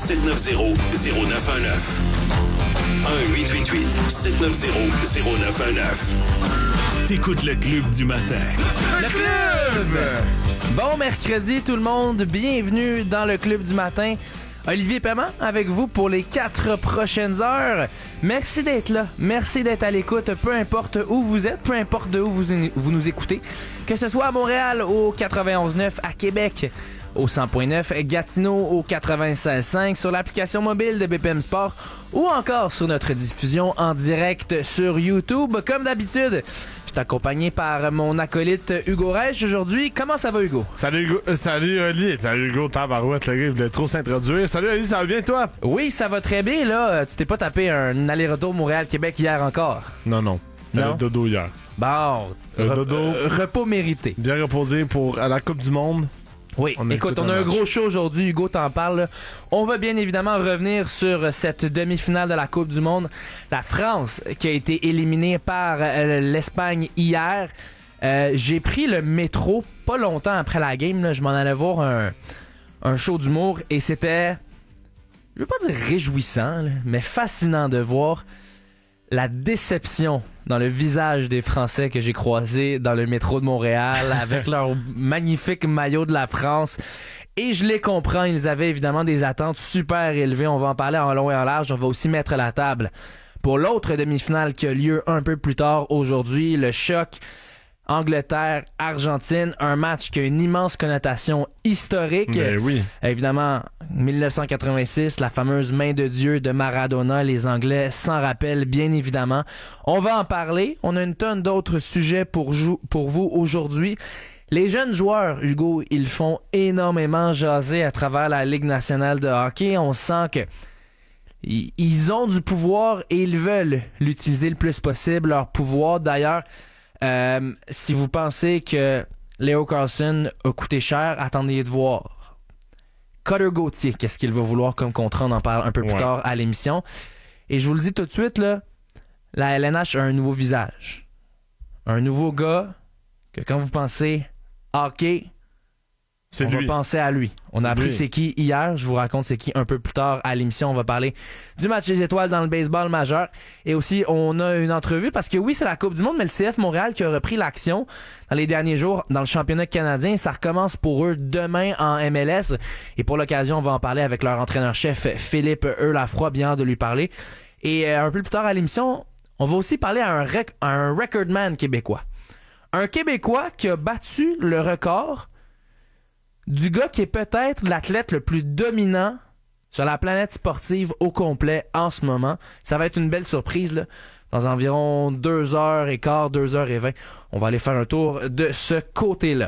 1-888-790-0919. 1-888-790-0919. T'écoutes le Club du matin. Le Club! Bon mercredi tout le monde, bienvenue dans le Club du matin. Olivier Paiement avec vous pour les 4 prochaines heures. Merci d'être là, merci d'être à l'écoute, peu importe où vous êtes, peu importe de où vous nous écoutez. Que ce soit à Montréal au 91.9, à Québec au 100.9, Gatineau au 96.5, sur l'application mobile de BPM Sport ou encore sur notre diffusion en direct sur YouTube. Comme d'habitude, je suis accompagné par mon acolyte Hugo Reich aujourd'hui. Comment ça va, Hugo? Salut Hugo, salut Oli, salut Hugo, tabarouette, le gars, il voulait trop s'introduire. Salut Oli, ça va bien toi? Oui, ça va très bien, là. Tu t'es pas tapé un aller-retour Montréal-Québec hier encore? Non. C'était le dodo hier. Bon, dodo. Repos mérité. Bien reposé pour à la Coupe du Monde. Oui, écoute, on a un gros show aujourd'hui, Hugo t'en parle. On va bien évidemment revenir sur cette demi-finale de la Coupe du Monde. La France qui a été éliminée par l'Espagne hier. J'ai pris le métro pas longtemps après la game, là, je m'en allais voir un show d'humour et c'était, je veux pas dire réjouissant, là, mais fascinant de voir la déception dans le visage des Français que j'ai croisés dans le métro de Montréal avec leur magnifique maillot de la France. Et je les comprends, ils avaient évidemment des attentes super élevées. On va en parler en long et en large. On va aussi mettre la table pour l'autre demi-finale qui a lieu un peu plus tard aujourd'hui. Le choc Angleterre-Argentine, un match qui a une immense connotation historique. Ben oui. Évidemment, 1986, la fameuse main de Dieu de Maradona, les Anglais s'en rappellent bien évidemment. On va en parler. On a une tonne d'autres sujets pour vous aujourd'hui. Les jeunes joueurs, Hugo, ils font énormément jaser à travers la Ligue nationale de hockey. On sent que ils ont du pouvoir et ils veulent l'utiliser le plus possible, leur pouvoir. D'ailleurs, si vous pensez que Léo Carlson a coûté cher, attendez de voir. Cutter Gauthier, qu'est-ce qu'il va vouloir comme contrat? On en parle un peu plus tard à l'émission. Et je vous le dis tout de suite, là, la LNH a un nouveau visage. Un nouveau gars que quand vous pensez hockey, on va penser à lui. On a appris c'est qui hier. Je vous raconte c'est qui un peu plus tard à l'émission. On va parler du match des étoiles dans le baseball majeur. Et aussi, on a une entrevue parce que oui, c'est la Coupe du Monde, mais le CF Montréal qui a repris l'action dans les derniers jours dans le championnat canadien. Ça recommence pour eux demain en MLS. Et pour l'occasion, on va en parler avec leur entraîneur-chef Philippe Lafroy, bien de lui parler. Et un peu plus tard à l'émission, on va aussi parler à un recordman québécois. Un Québécois qui a battu le record du gars qui est peut-être l'athlète le plus dominant sur la planète sportive au complet en ce moment. Ça va être une belle surprise, là. Dans environ 2h15, 2h20, on va aller faire un tour de ce côté-là.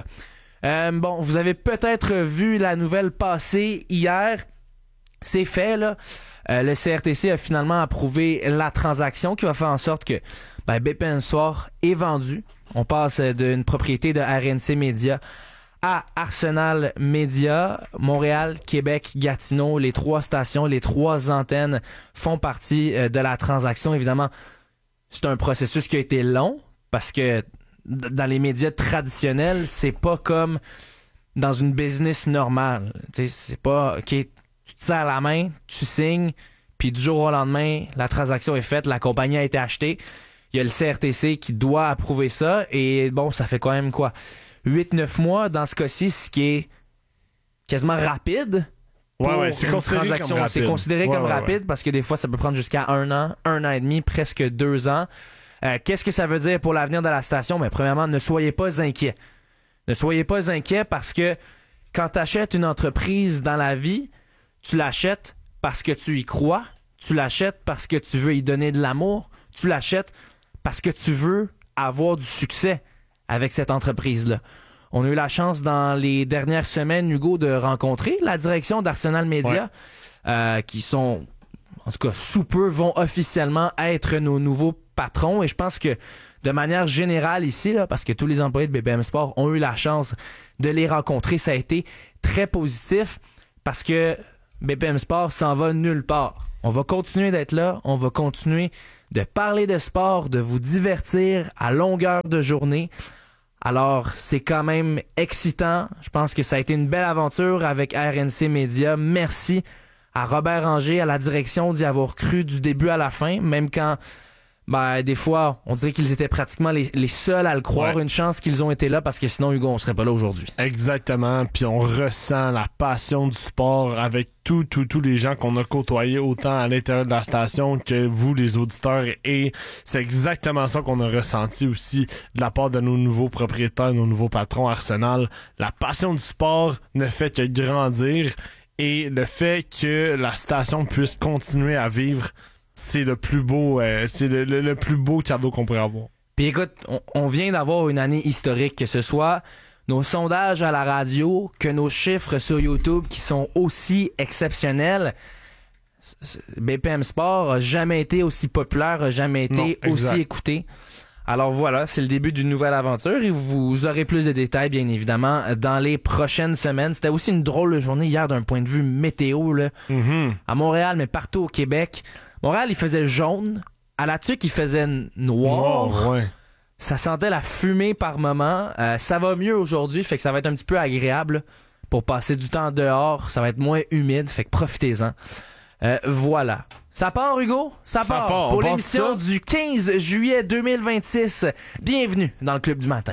Bon, vous avez peut-être vu la nouvelle passer hier. C'est fait, là. Le CRTC a finalement approuvé la transaction qui va faire en sorte que BPM Sport est vendu. On passe d'une propriété de RNC Média à Arsenal Média. Montréal, Québec, Gatineau, les 3 stations, les 3 antennes font partie de la transaction. Évidemment, c'est un processus qui a été long parce que dans les médias traditionnels, c'est pas comme dans une business normale. Tu sais, c'est pas OK, tu te serres la main, tu signes, puis du jour au lendemain, la transaction est faite, la compagnie a été achetée. Il y a le CRTC qui doit approuver ça et bon, ça fait quand même quoi? 8-9 mois dans ce cas-ci, ce qui est quasiment rapide. Ouais, c'est considéré comme rapide. C'est considéré comme rapide parce que des fois, ça peut prendre jusqu'à 1 an et demi, presque 2 ans. Qu'est-ce que ça veut dire pour l'avenir de la station? Mais premièrement, ne soyez pas inquiets. Ne soyez pas inquiets parce que quand tu achètes une entreprise dans la vie, tu l'achètes parce que tu y crois, tu l'achètes parce que tu veux y donner de l'amour, tu l'achètes parce que tu veux avoir du succès avec cette entreprise-là. On a eu la chance dans les dernières semaines, Hugo, de rencontrer la direction d'Arsenal Média, qui sont, en tout cas, sous peu, vont officiellement être nos nouveaux patrons. Et je pense que, de manière générale ici, là, parce que tous les employés de BPM Sport ont eu la chance de les rencontrer, ça a été très positif parce que BPM Sport s'en va nulle part. On va continuer d'être là, on va continuer de parler de sport, de vous divertir à longueur de journée. Alors, c'est quand même excitant. Je pense que ça a été une belle aventure avec RNC Média. Merci à Robert Anger, à la direction, d'y avoir cru du début à la fin, même quand des fois, on dirait qu'ils étaient pratiquement les seuls à le croire. Ouais. Une chance qu'ils ont été là, parce que sinon, Hugo, on serait pas là aujourd'hui. Exactement, puis on ressent la passion du sport avec tous les gens qu'on a côtoyés, autant à l'intérieur de la station que vous, les auditeurs, et c'est exactement ça qu'on a ressenti aussi de la part de nos nouveaux propriétaires, nos nouveaux patrons Arsenal. La passion du sport ne fait que grandir, et le fait que la station puisse continuer à vivre, c'est le plus beau, c'est le plus beau cadeau qu'on pourrait avoir. Puis écoute, on vient d'avoir une année historique, que ce soit nos sondages à la radio, que nos chiffres sur YouTube qui sont aussi exceptionnels. BPM Sport a jamais été aussi populaire, a jamais été aussi écouté. Alors voilà, c'est le début d'une nouvelle aventure et vous aurez plus de détails, bien évidemment, dans les prochaines semaines. C'était aussi une drôle de journée hier d'un point de vue météo, là. À Montréal, mais partout au Québec. Montréal, il faisait jaune. À la Tuque, il faisait noir. Ouais. Ça sentait la fumée par moment. Ça va mieux aujourd'hui, fait que ça va être un petit peu agréable pour passer du temps dehors. Ça va être moins humide, fait que profitez-en. Voilà. Ça part, Hugo? Ça part. Pour l'émission du 15 juillet 2026. Bienvenue dans le Club du matin.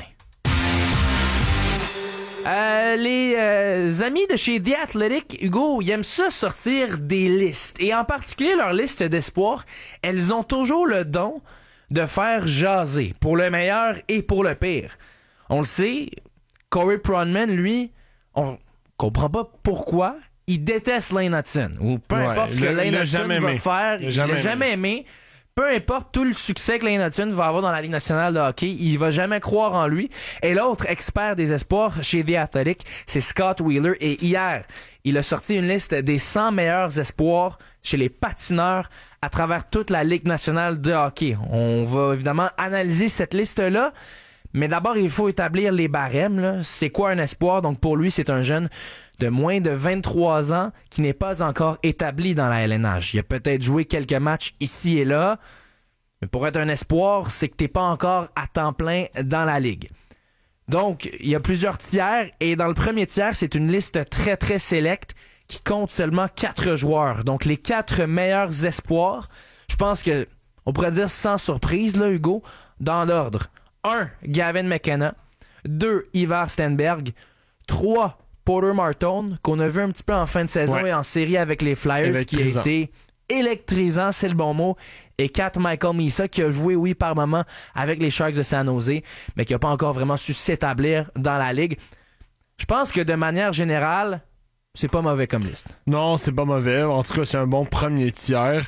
Les amis de chez The Athletic, Hugo, ils aiment ça sortir des listes. Et en particulier, leur liste d'espoir, elles ont toujours le don de faire jaser, pour le meilleur et pour le pire. On le sait, Corey Pronman, lui, on comprend pas pourquoi, il déteste Lane Hudson. Ou peu importe ce que Lane Hudson va faire, il l'a jamais aimé. Peu importe tout le succès que Lane Hudson va avoir dans la Ligue nationale de hockey, il va jamais croire en lui. Et l'autre expert des espoirs chez The Athletic, c'est Scott Wheeler. Et hier, il a sorti une liste des 100 meilleurs espoirs chez les patineurs à travers toute la Ligue nationale de hockey. On va évidemment analyser cette liste-là. Mais d'abord, il faut établir les barèmes, là. C'est quoi un espoir? Donc pour lui, c'est un jeune de moins de 23 ans qui n'est pas encore établi dans la LNH. Il a peut-être joué quelques matchs ici et là, mais pour être un espoir, c'est que t'es pas encore à temps plein dans la ligue. Donc, il y a plusieurs tiers, et dans le premier tiers, c'est une liste très très sélecte qui compte seulement 4 joueurs. Donc les 4 meilleurs espoirs, je pense que on pourrait dire sans surprise, là, Hugo, dans l'ordre. 1. Gavin McKenna. 2. Ivar Stenberg. 3. Porter Martone, qu'on a vu un petit peu en fin de saison et en série avec les Flyers, qui a été électrisant, c'est le bon mot. Et 4. Michael Misa, qui a joué, oui, par moment avec les Sharks de San Jose, mais qui n'a pas encore vraiment su s'établir dans la ligue. Je pense que de manière générale, c'est pas mauvais comme liste. Non, c'est pas mauvais. En tout cas, c'est un bon premier tiers.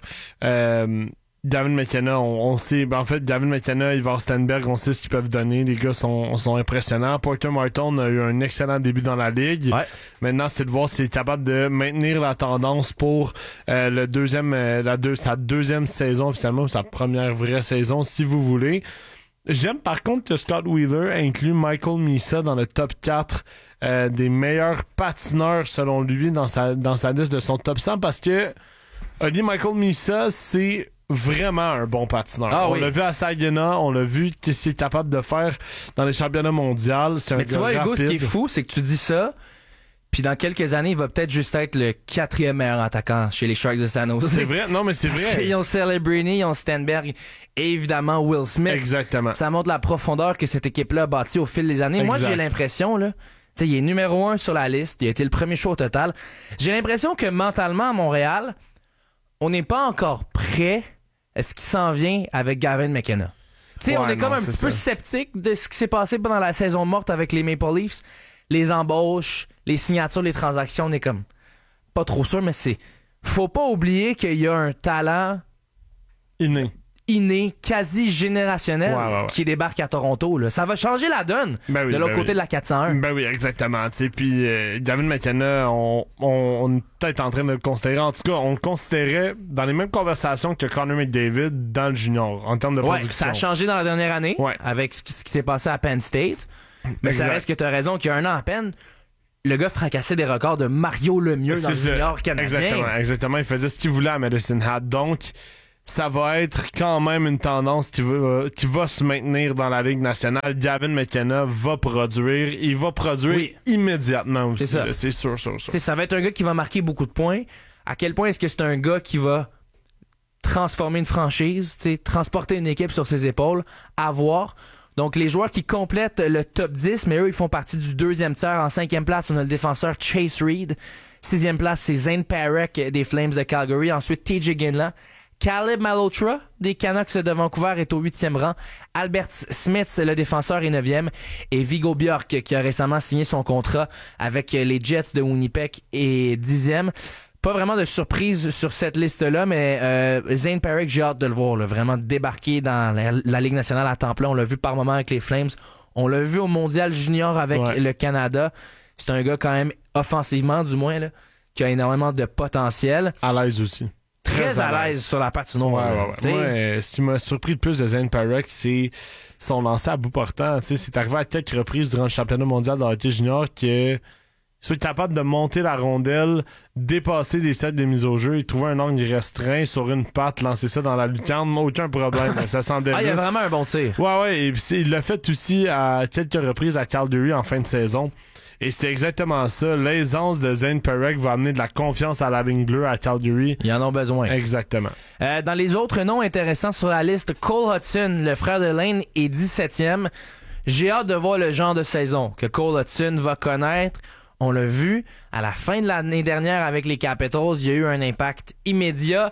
Gavin McKenna, on sait, en fait, Gavin McKenna, Ivar Stenberg, on sait ce qu'ils peuvent donner. Les gars sont impressionnants. Porter Martone a eu un excellent début dans la ligue. Ouais. Maintenant, c'est de voir s'il est capable de maintenir la tendance pour sa deuxième saison, officiellement, sa première vraie saison, si vous voulez. J'aime par contre que Scott Wheeler inclut Michael Misa dans le top 4 des meilleurs patineurs, selon lui, dans sa liste de son top 100, parce que Michael Misa, c'est vraiment un bon patineur. On l'a vu à Saginaw, on l'a vu qu'est-ce qu'il est capable de faire dans les championnats mondiaux. C'est un gars rapide. Mais tu vois, Hugo, ce qui est fou, c'est que tu dis ça, puis dans quelques années, il va peut-être juste être le 4e meilleur attaquant chez les Sharks de San Jose. C'est vrai, non mais c'est vrai. Parce qu'ils ont Celebrini, ils ont Stenberg et évidemment Will Smith. Exactement. Ça montre la profondeur que cette équipe-là a bâtie au fil des années. Moi, j'ai l'impression, là, tu sais, il est numéro 1 sur la liste, il a été le premier choix au total. J'ai l'impression que mentalement, à Montréal, on n'est pas encore prêt à ce qui s'en vient avec Gavin McKenna. Tu sais, on est comme un petit peu sceptique de ce qui s'est passé pendant la saison morte avec les Maple Leafs. Les embauches, les signatures, les transactions, on est comme pas trop sûr, mais faut pas oublier qu'il y a un talent inné, quasi générationnel, qui débarque à Toronto. Là. Ça va changer la donne de l'autre côté de la 401. Ben oui, exactement. Puis Gavin McKenna, on est peut-être en train de le considérer. En tout cas, on le considérait dans les mêmes conversations que Connor McDavid dans le junior, en termes de production. Ça a changé dans la dernière année, avec ce qui s'est passé à Penn State. Mais ça reste que tu as raison qu'il y a un an à peine, le gars fracassait des records de Mario Lemieux dans le junior canadien. Exactement. Il faisait ce qu'il voulait à Medicine Hat. Donc, ça va être quand même une tendance qui va se maintenir dans la Ligue nationale. Gavin McKenna va produire. Il va produire immédiatement aussi. C'est sûr. Ça va être un gars qui va marquer beaucoup de points. À quel point est-ce que c'est un gars qui va transformer une franchise, transporter une équipe sur ses épaules, à voir. Donc, les joueurs qui complètent le top 10, mais eux, ils font partie du deuxième tiers. En 5e place, on a le défenseur Chase Reed. 6e place, c'est Zane Parek des Flames de Calgary. Ensuite, TJ Ginla. Caleb Malhotra des Canucks de Vancouver est au 8e rang. Albert Smith, le défenseur, est 9e. Et Viggo Bjork, qui a récemment signé son contrat avec les Jets de Winnipeg, est 10e. Pas vraiment de surprise sur cette liste-là, mais Zane Parek, j'ai hâte de le voir, là, vraiment débarquer dans la Ligue nationale à temps plein. On l'a vu par moment avec les Flames. On l'a vu au Mondial Junior avec le Canada. C'est un gars quand même, offensivement du moins, là, qui a énormément de potentiel. À l'aise aussi. Très à l'aise sur la patinoire. Ouais. Moi, ce qui m'a surpris le plus de Zane Parek, c'est son lancer à bout portant. T'sais, c'est arrivé à quelques reprises durant le championnat mondial de hockey junior que soit capable de monter la rondelle, dépasser les sets de mise au jeu et trouver un angle restreint sur une patte, lancer ça dans la lucarne, aucun problème. Ça semblait il y a vraiment un bon tir. Ouais, et puis il l'a fait aussi à quelques reprises à Calgary en fin de saison. Et c'est exactement ça. L'aisance de Zane Parek va amener de la confiance à la ligne bleue à Calgary. Ils en ont besoin. Exactement. Dans les autres noms intéressants sur la liste, Cole Hudson, le frère de Lane, est 17e. J'ai hâte de voir le genre de saison que Cole Hudson va connaître. On l'a vu, à la fin de l'année dernière avec les Capitals, il y a eu un impact immédiat.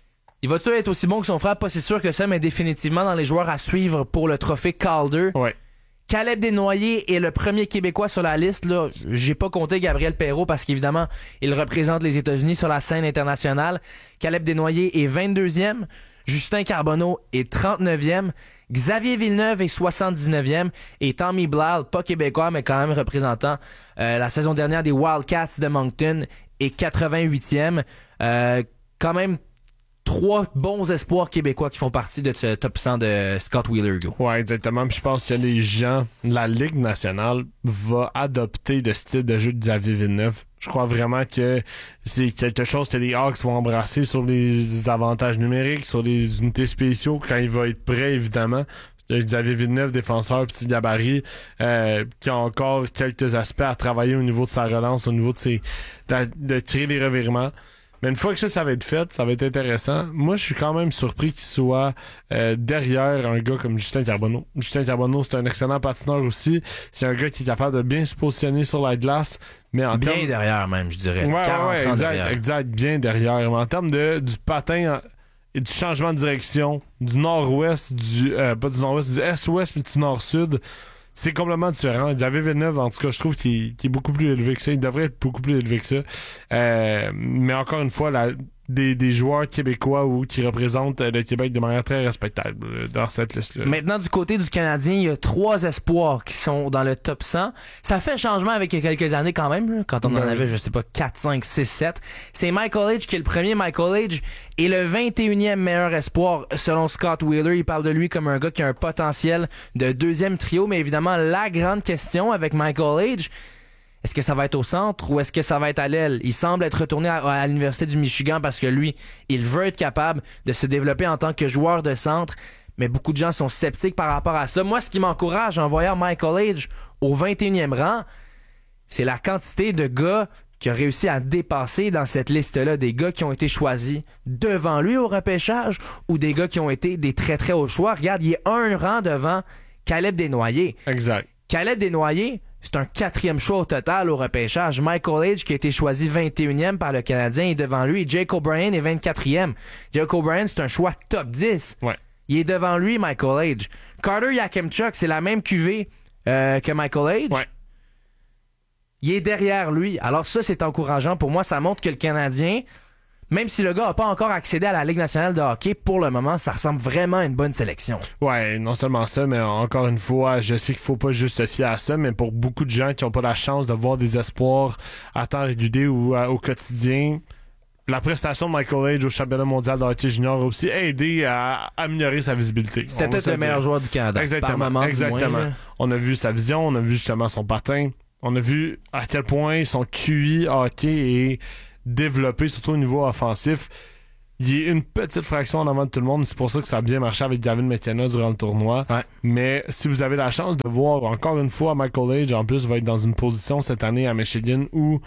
Il va-tu être aussi bon que son frère? Pas si sûr que ça, mais définitivement dans les joueurs à suivre pour le trophée Calder. Ouais. Caleb Desnoyers est le premier Québécois sur la liste. Là, j'ai pas compté Gabriel Perreault parce qu'évidemment, il représente les États-Unis sur la scène internationale. Caleb Desnoyers est 22e. Justin Carbonneau est 39e. Xavier Villeneuve est 79e. Et Tommy Blal, pas québécois, mais quand même représentant la saison dernière des Wildcats de Moncton, est 88e. Quand même 3 bons espoirs québécois qui font partie de ce top 100 de Scott Wheeler. Ouais, exactement. Puis je pense que les gens, la Ligue nationale va adopter le style de jeu de Xavier Villeneuve. Je crois vraiment que c'est quelque chose que les Hawks vont embrasser sur les avantages numériques, sur les unités spéciaux, quand il va être prêt, évidemment. Xavier Villeneuve, défenseur, petit gabarit, qui a encore quelques aspects à travailler au niveau de sa relance, au niveau de créer des revirements. Mais une fois que ça va être fait, ça va être intéressant. Moi, je suis quand même surpris qu'il soit derrière un gars comme Justin Carbonneau. Justin Carbonneau, c'est un excellent patineur aussi. C'est un gars qui est capable de bien se positionner sur la glace. Mais en bien derrière même, je dirais. Ouais, exact, bien derrière. Mais en termes du patin et du changement de direction, du nord-ouest, pas du nord-ouest, du est-ouest puis du nord-sud, c'est complètement différent. Xavier Villeneuve, en tout cas, je trouve qu'il est beaucoup plus élevé que ça. Il devrait être beaucoup plus élevé que ça. Mais encore une fois, des joueurs québécois qui représentent le Québec de manière très respectable dans cette liste-là. Maintenant, du côté du Canadien, il y a 3 espoirs qui sont dans le top 100. Ça fait changement avec quelques années quand même, quand on en avait, je sais pas, 4, 5, 6, 7. C'est Michael Age qui est le premier. Michael Age est le 21e meilleur espoir selon Scott Wheeler. Il parle de lui comme un gars qui a un potentiel de 2e trio, mais évidemment, la grande question avec Michael Age, est-ce que ça va être au centre ou est-ce que ça va être à l'aile? Il semble être retourné à l'Université du Michigan parce que lui, il veut être capable de se développer en tant que joueur de centre. Mais beaucoup de gens sont sceptiques par rapport à ça. Moi, ce qui m'encourage en voyant Michael Age au 21e rang, c'est la quantité de gars qui ont réussi à dépasser dans cette liste-là. Des gars qui ont été choisis devant lui au repêchage ou des gars qui ont été des très très hauts choix. Regarde, il est un rang devant Caleb Desnoyers. Exact. Caleb Desnoyers, c'est un 4e choix au total au repêchage. Michael Age, qui a été choisi 21e par le Canadien, est devant lui. Jake O'Brien est 24e. Jake O'Brien, c'est un choix top 10. Ouais. Il est devant lui, Michael Age. Carter Yakemchuk, c'est la même cuvée que Michael Age. Ouais. Il est derrière lui. Alors ça, c'est encourageant. Pour moi, ça montre que le Canadien, même si le gars n'a pas encore accédé à la Ligue nationale de hockey, pour le moment, ça ressemble vraiment à une bonne sélection. Ouais, non seulement ça, mais encore une fois, je sais qu'il faut pas juste se fier à ça, mais pour beaucoup de gens qui n'ont pas la chance de voir des espoirs à temps régulier ou au quotidien, la prestation de Michael Age au championnat mondial de hockey junior a aussi aidé à améliorer sa visibilité. C'était peut-être le meilleur joueur du Canada. Exactement. Par moment, exactement. Du moins, on a vu sa vision, on a vu justement son patin, on a vu à quel point son QI hockey est développé, surtout au niveau offensif. Il est une petite fraction en avant de tout le monde. C'est pour ça que ça a bien marché avec David McKenna durant le tournoi. Ouais. Mais si vous avez la chance de voir encore une fois Michael Age, en plus, va être dans une position cette année à Michigan où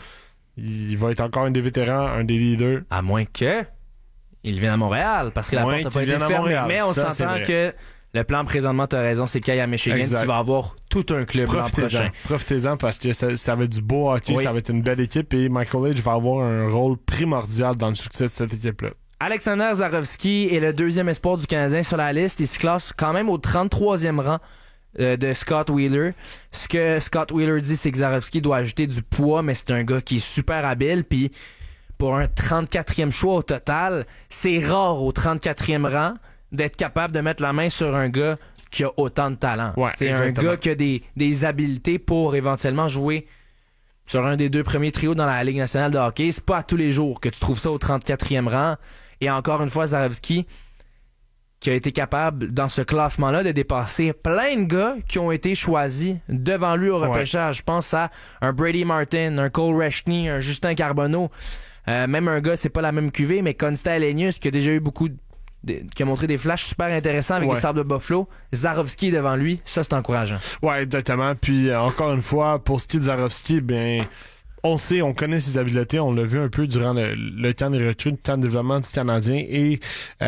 Il va être encore un des vétérans, un des leaders. À moins que il vienne à Montréal, parce que la porte n'a pas été fermée. Mais on s'entend que le plan présentement, t'as raison, c'est qu'il y a Michigan qui va avoir tout un club l'an prochain. Profitez-en parce que ça va être du beau hockey, ça va être une belle équipe et Michael Age va avoir un rôle primordial dans le succès de cette équipe-là. Alexander Zarovski est le deuxième espoir du Canadien sur la liste. Il se classe quand même au 33e rang de Scott Wheeler. Ce que Scott Wheeler dit, c'est que Zarovski doit ajouter du poids, mais c'est un gars qui est super habile. Puis pour un 34e choix au total, c'est rare au 34e rang d'être capable de mettre la main sur un gars qui a autant de talent. Ouais, c'est un gars qui a des habiletés pour éventuellement jouer sur un des deux premiers trios dans la Ligue nationale de hockey. C'est pas à tous les jours que tu trouves ça au 34e rang. Et encore une fois, Zarovski qui a été capable, dans ce classement-là, de dépasser plein de gars qui ont été choisis devant lui au repêchage. Je pense à un Brady Martin, un Cole Reshny, un Justin Carbonneau. Même un gars, c'est pas la même cuvée, mais Konsta Elenius, qui a déjà eu qui a montré des flashs super intéressants avec les Sabres de Buffalo. Zarovski est devant lui, ça c'est encourageant. Ouais, exactement. Puis encore une fois, pour ce qui est de Zarovski, bien, on sait, on connaît ses habiletés, on l'a vu un peu durant le temps de recrue, le temps de développement du Canadien. Et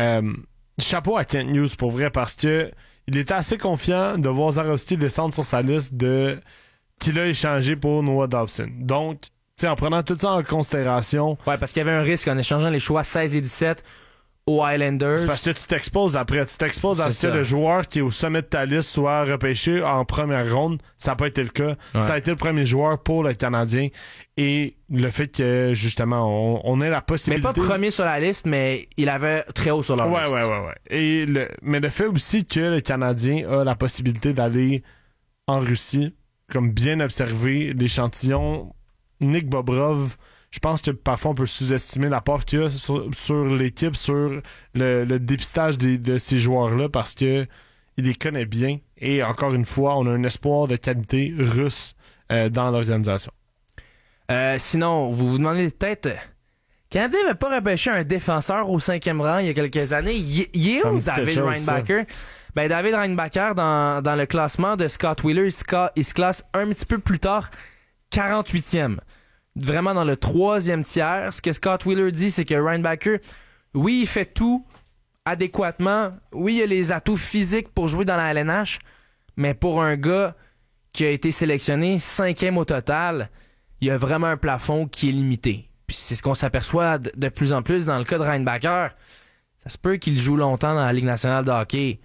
chapeau à Kent Hughes pour vrai, parce que il était assez confiant de voir Zarovski descendre sur sa liste qu'il a échangé pour Noah Dobson. Donc, tu sais, en prenant tout ça en considération. Ouais, parce qu'il y avait un risque en échangeant les choix 16 et 17 aux Highlanders. C'est parce que tu t'exposes après. Tu t'exposes à ce que le joueur qui est au sommet de ta liste soit repêché en première ronde. Ça n'a pas été le cas. Ouais. Ça a été le premier joueur pour le Canadien. Et le fait que, justement, on ait la possibilité... Mais pas premier sur la liste, mais il avait très haut sur leur liste. Ouais. Mais le fait aussi que le Canadien a la possibilité d'aller en Russie, comme bien observé, l'échantillon Nick Bobrov... Je pense que parfois on peut sous-estimer l'apport qu'il y a sur l'équipe, sur le dépistage de ces joueurs-là, parce que il les connaît bien. Et encore une fois, on a un espoir de qualité russe dans l'organisation. Sinon, vous vous demandez peut-être... Canadien n'avait pas repêché un défenseur au 5e rang il y a quelques années. Il est où David Reinbacher? Ben, David Reinbacher, dans le classement de Scott Wheeler, il se classe un petit peu plus tard, 48e. Vraiment dans le 3e tiers. Ce que Scott Wheeler dit, c'est que Reinbacher, oui, il fait tout adéquatement. Oui, il a les atouts physiques pour jouer dans la LNH, mais pour un gars qui a été sélectionné 5e au total, il y a vraiment un plafond qui est limité. Puis c'est ce qu'on s'aperçoit de plus en plus dans le cas de Reinbacher. Ça se peut qu'il joue longtemps dans la Ligue nationale de hockey,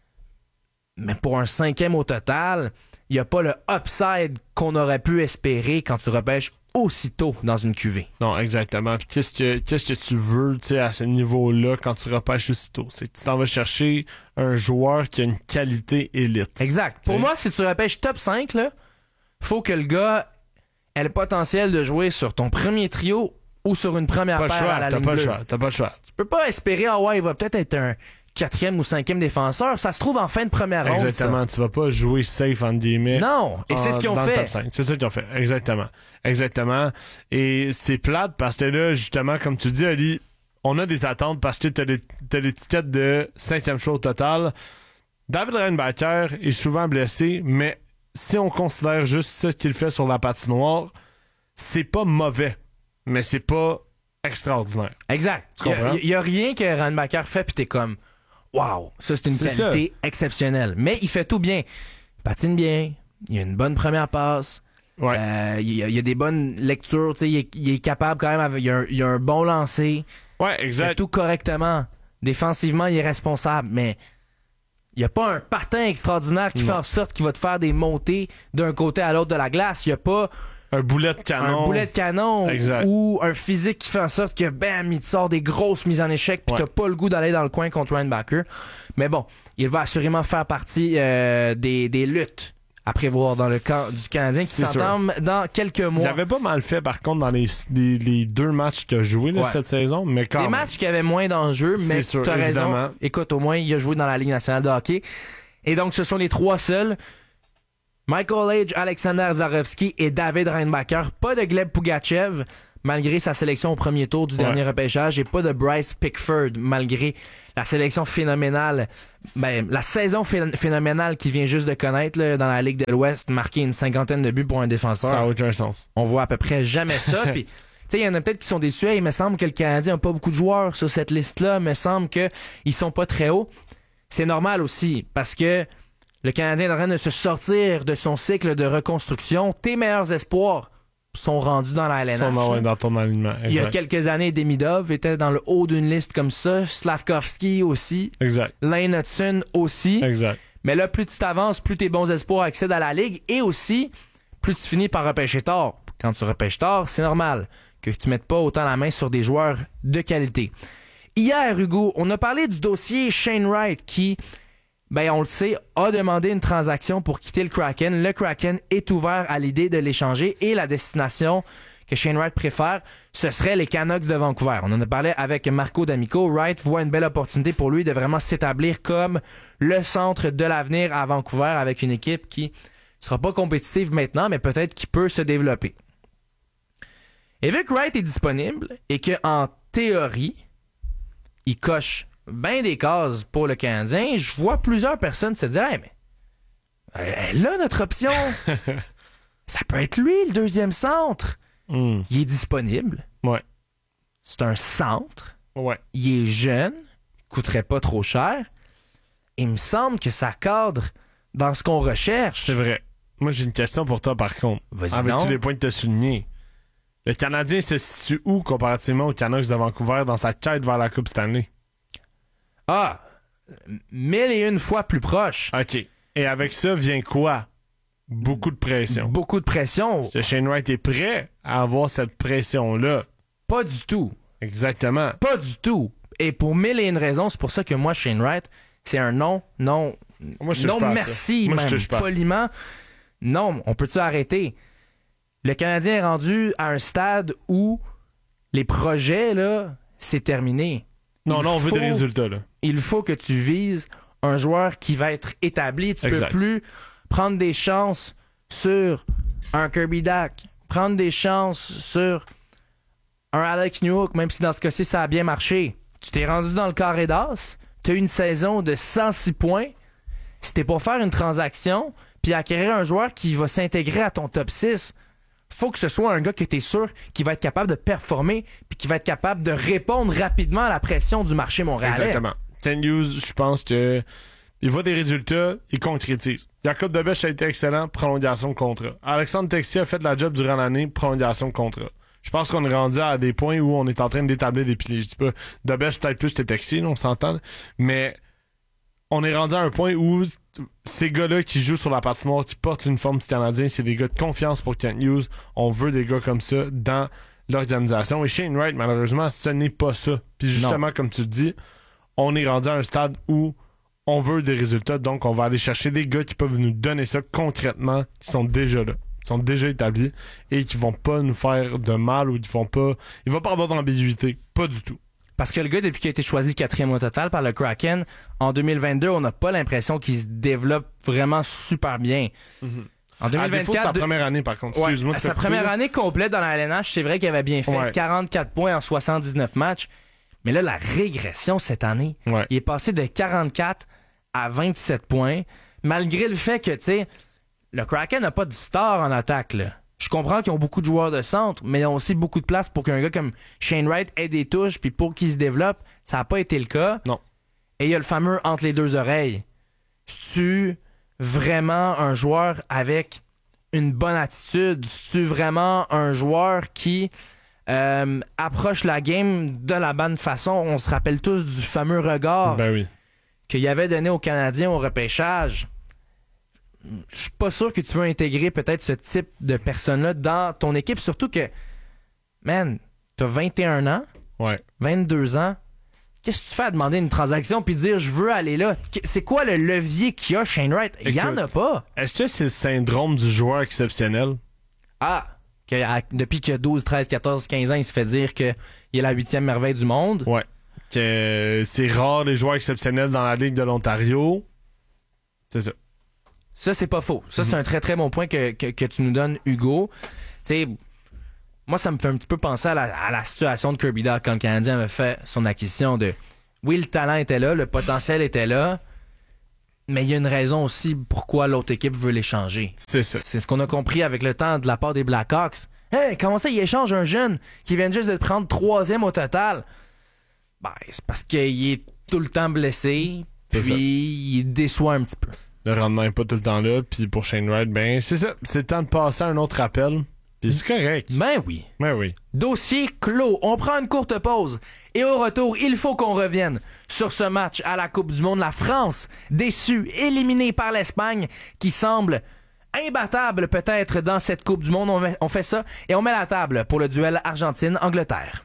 mais pour un 5e au total, il n'y a pas le upside qu'on aurait pu espérer quand tu repêches aussitôt dans une cuvée. Non, exactement. Puis qu'est-ce que tu veux, tu sais, à ce niveau-là quand tu repêches aussitôt? C'est que tu t'en vas chercher un joueur qui a une qualité élite. Exact. T'sais? Pour moi, si tu repêches top 5, là, faut que le gars ait le potentiel de jouer sur ton premier trio ou sur une première paire à la ligne bleue. T'as pas le choix. Tu peux pas espérer, il va peut-être être un 4e ou 5e défenseur. Ça se trouve en fin de première ronde. Exactement. Tu vas pas jouer safe, entre guillemets. Non. Et c'est ce qu'ils ont fait. Top 5. C'est ça qu'ils ont fait. Exactement. Et c'est plate parce que là, justement, comme tu dis, Ali, on a des attentes parce que t'as l'étiquette de 5e choix au total. David Reinbacher est souvent blessé, mais si on considère juste ce qu'il fait sur la patinoire, c'est pas mauvais, mais c'est pas extraordinaire. Exact. Il y a rien que Reinbacher fait pis t'es comme wow, ça c'est une qualité exceptionnelle. Mais il fait tout bien. Il patine bien, il a une bonne première passe. Ouais. Il y a des bonnes lectures, tu sais, il est capable quand même, il a un bon lancer. Ouais, exact. Il fait tout correctement. Défensivement, il est responsable, mais il n'y a pas un patin extraordinaire qui fait en sorte qu'il va te faire des montées d'un côté à l'autre de la glace. Il n'y a pas un boulet de canon exact. Ou un physique qui fait en sorte que bam, il te sort des grosses mises en échec puis t'as pas le goût d'aller dans le coin contre Reinbacher. Mais bon, il va assurément faire partie des luttes à prévoir dans le camp du Canadien qui s'entame dans quelques mois. Il avait pas mal fait par contre dans les 2 matchs qu'il a joué cette saison, mais quand même. Matchs qui avaient moins d'enjeux, mais t'as raison. Écoute, au moins il a joué dans la Ligue nationale de hockey. Et donc ce sont les 3 seuls. Michael Age, Alexander Zarovski et David Reinbacher. Pas de Gleb Pugachev, malgré sa sélection au premier tour du dernier repêchage, et pas de Bryce Pickford, malgré la sélection phénoménale, la saison phénoménale qu'il vient juste de connaître là, dans la Ligue de l'Ouest, marquer une 50aine de buts pour un défenseur. Ça n'a aucun sens. On voit à peu près jamais ça. Puis sais, il y en a peut-être qui sont déçus. Hey, il me semble que le Canadien n'a pas beaucoup de joueurs sur cette liste-là. Il me semble qu'ils sont pas très hauts. C'est normal aussi, parce que le Canadien est en train de se sortir de son cycle de reconstruction. Tes meilleurs espoirs sont rendus dans la LNH. Dans ton alignement. Exact. Il y a quelques années, Demidov était dans le haut d'une liste comme ça. Slavkovski aussi. Exact. Lane Hudson aussi. Exact. Mais là, plus tu t'avances, plus tes bons espoirs accèdent à la Ligue. Et aussi, plus tu finis par repêcher tard. Quand tu repêches tard, c'est normal que tu mettes pas autant la main sur des joueurs de qualité. Hier, Hugo, on a parlé du dossier Shane Wright qui, on le sait, a demandé une transaction pour quitter le Kraken. Le Kraken est ouvert à l'idée de l'échanger et la destination que Shane Wright préfère, ce serait les Canucks de Vancouver. On en a parlé avec Marco D'Amico. Wright voit une belle opportunité pour lui de vraiment s'établir comme le centre de l'avenir à Vancouver avec une équipe qui sera pas compétitive maintenant, mais peut-être qui peut se développer. Et vu que Wright est disponible et qu'en théorie, il coche bien des cases pour le Canadien, je vois plusieurs personnes se dire « Hey, mais là, notre option, ça peut être lui, le deuxième centre. Il est disponible. Ouais. C'est un centre. Ouais. Il est jeune. Il coûterait pas trop cher. Il me semble que ça cadre dans ce qu'on recherche. » C'est vrai. Moi, j'ai une question pour toi, par contre. Vas-y avec donc. tous les points que tu as soulignés. Le Canadien se situe où comparativement aux Canucks de Vancouver dans sa quête vers la Coupe Stanley? Ah! 1001 fois plus proche. OK. Et avec ça vient quoi? Beaucoup de pression. Beaucoup de pression. Est-ce que Shane Wright est prêt à avoir cette pression-là? Pas du tout. Exactement. Pas du tout. Et pour 1001 raisons, c'est pour ça que moi, Shane Wright, c'est un non, Moi, je touche non pas à ça. merci, Moi, je même, touche pas à ça. poliment. Non, on peut-tu arrêter? Le Canadien est rendu à un stade où les projets, là, c'est terminé. Non, on veut des résultats, là. Il faut que tu vises un joueur qui va être établi. Tu Exact. peux plus prendre des chances sur un Kirby Dach, prendre des chances sur un Alex Newhook, même si dans ce cas-ci, ça a bien marché. Tu t'es rendu dans le carré d'as, tu as eu une saison de 106 points. C'était pour faire une transaction puis acquérir un joueur qui va s'intégrer à ton top 6. Faut que ce soit un gars que tu es sûr qui va être capable de performer puis qui va être capable de répondre rapidement à la pression du marché montréalais. Exactement. Ken Hughes, je pense que il voit des résultats, il concrétise. Jacob Debesch a été excellent, prolongation de contrat. Alexandre Texier a fait de la job durant l'année, prolongation de contrat. Je pense qu'on est rendu à des points où on est en train d'établir des piliers. Je dis pas, Debesch peut-être plus que Texier, on s'entend, mais on est rendu à un point où ces gars-là qui jouent sur la patinoire, qui portent l'uniforme du Canadien, c'est des gars de confiance pour Kent Hughes. On veut des gars comme ça dans l'organisation. Et Shane Wright, malheureusement, ce n'est pas ça. Puis justement, comme tu le dis, on est rendu à un stade où on veut des résultats, donc on va aller chercher des gars qui peuvent nous donner ça concrètement, qui sont déjà là, qui sont déjà établis et qui vont pas nous faire de mal ou qui vont pas... Il va pas avoir d'ambiguïté. Pas du tout. Parce que le gars, depuis qu'il a été choisi 4e au total par le Kraken, en 2022, on n'a pas l'impression qu'il se développe vraiment super bien. En À défaut de sa première année, par contre. Ouais, Excuse-moi de te sa couper, première là. année complète dans la LNH, c'est vrai qu'il avait bien fait. Ouais. 44 points en 79 matchs. Mais là, la régression cette année, Ouais. il est passé de 44 à 27 points, malgré le fait que, tu sais, le Kraken n'a pas de star en attaque, là. Je comprends qu'ils ont beaucoup de joueurs de centre, mais ils ont aussi beaucoup de place pour qu'un gars comme Shane Wright ait des touches, puis pour qu'il se développe. Ça n'a pas été le cas. Non. Et il y a le fameux entre les deux oreilles. C'est-tu vraiment un joueur avec une bonne attitude? C'est-tu vraiment un joueur qui approche la game de la bonne façon? On se rappelle tous du fameux regard Ben oui. qu'il avait donné aux Canadiens au repêchage. Je suis pas sûr que tu veux intégrer peut-être ce type de personne-là dans ton équipe, surtout que, man, t'as 21 ans, Ouais. 22 ans. Qu'est-ce que tu fais à demander une transaction puis dire je veux aller là? C'est quoi le levier qu'il y a, Shane Wright? Il y en a pas. Est-ce que c'est le syndrome du joueur exceptionnel? Ah, depuis que 12, 13, 14, 15 ans, il se fait dire qu'il est la 8e merveille du monde. Ouais. Que c'est rare les joueurs exceptionnels dans la Ligue de l'Ontario. C'est ça. Ça, c'est pas faux. Ça, c'est un très, très bon point que tu nous donnes, Hugo. Tu sais, moi, ça me fait un petit peu penser à la situation de Kirby Dach quand le Canadien avait fait son acquisition de... Oui, le talent était là, le potentiel était là, mais il y a une raison aussi pourquoi l'autre équipe veut l'échanger. C'est ça. C'est ce qu'on a compris avec le temps de la part des Blackhawks. Hey, comment ça, il échange un jeune qui vient juste de prendre 3e au total? Ben, c'est parce qu'il est tout le temps blessé, puis il déçoit un petit peu. Le rendement n'est pas tout le temps là, puis pour Shane Wright, ben c'est ça. C'est le temps de passer à un autre appel. Puis c'est correct. Ben oui. Ben oui. Dossier clos. On prend une courte pause. Et au retour, il faut qu'on revienne sur ce match à la Coupe du Monde. La France, déçue, éliminée par l'Espagne, qui semble imbattable peut-être dans cette Coupe du Monde. On fait ça et on met la table pour le duel Argentine-Angleterre.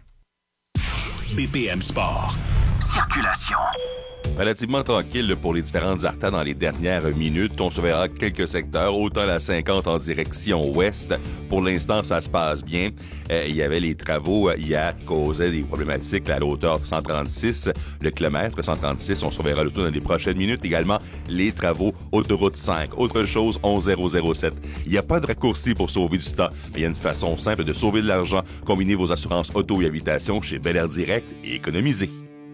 BPM Sport. Circulation. Relativement tranquille pour les différentes artères dans les dernières minutes. On surveillera quelques secteurs, autant la 50 en direction ouest. Pour l'instant, ça se passe bien. Il y avait les travaux hier qui causaient des problématiques à l'auteur 136, le kilomètre 136. On surveillera le tout dans les prochaines minutes. Également, les travaux autoroute 5. Autre chose, 11007. Il n'y a pas de raccourci pour sauver du temps, mais il y a une façon simple de sauver de l'argent. Combinez vos assurances auto et habitation chez Bel Air Direct et économisez.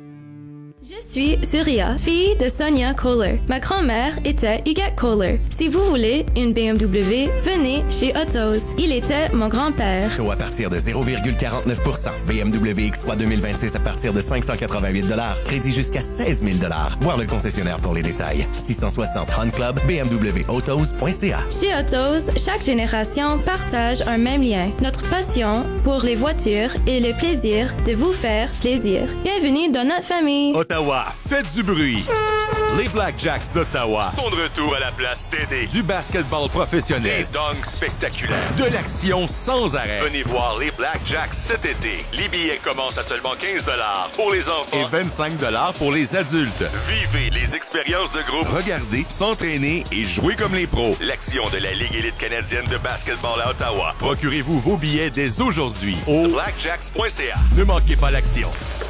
Je suis Surya, fille de Sonia Kohler. Ma grand-mère était Huguette Kohler. Si vous voulez une BMW, venez chez Autos. Il était mon grand-père. Taux à partir de 0,49%. BMW X3 2026 à partir de 588 $. Crédit jusqu'à 16 000 $. Voir le concessionnaire pour les détails. 660 Hunt Club, bmwautos.ca. Chez Autos, chaque génération partage un même lien. Notre passion pour les voitures et le plaisir de vous faire plaisir. Bienvenue dans notre famille. Ottawa, faites du bruit! Les Blackjacks d'Ottawa sont de retour à la place TD. Du basketball professionnel, des dunks spectaculaires, de l'action sans arrêt. Venez voir les Blackjacks cet été. Les billets commencent à seulement 15 $ pour les enfants et 25 $ pour les adultes. Vivez les expériences de groupe, regardez, s'entraîner et jouer comme les pros. L'action de la Ligue élite canadienne de basketball à Ottawa. Procurez-vous vos billets dès aujourd'hui au blackjacks.ca. Ne manquez pas l'action.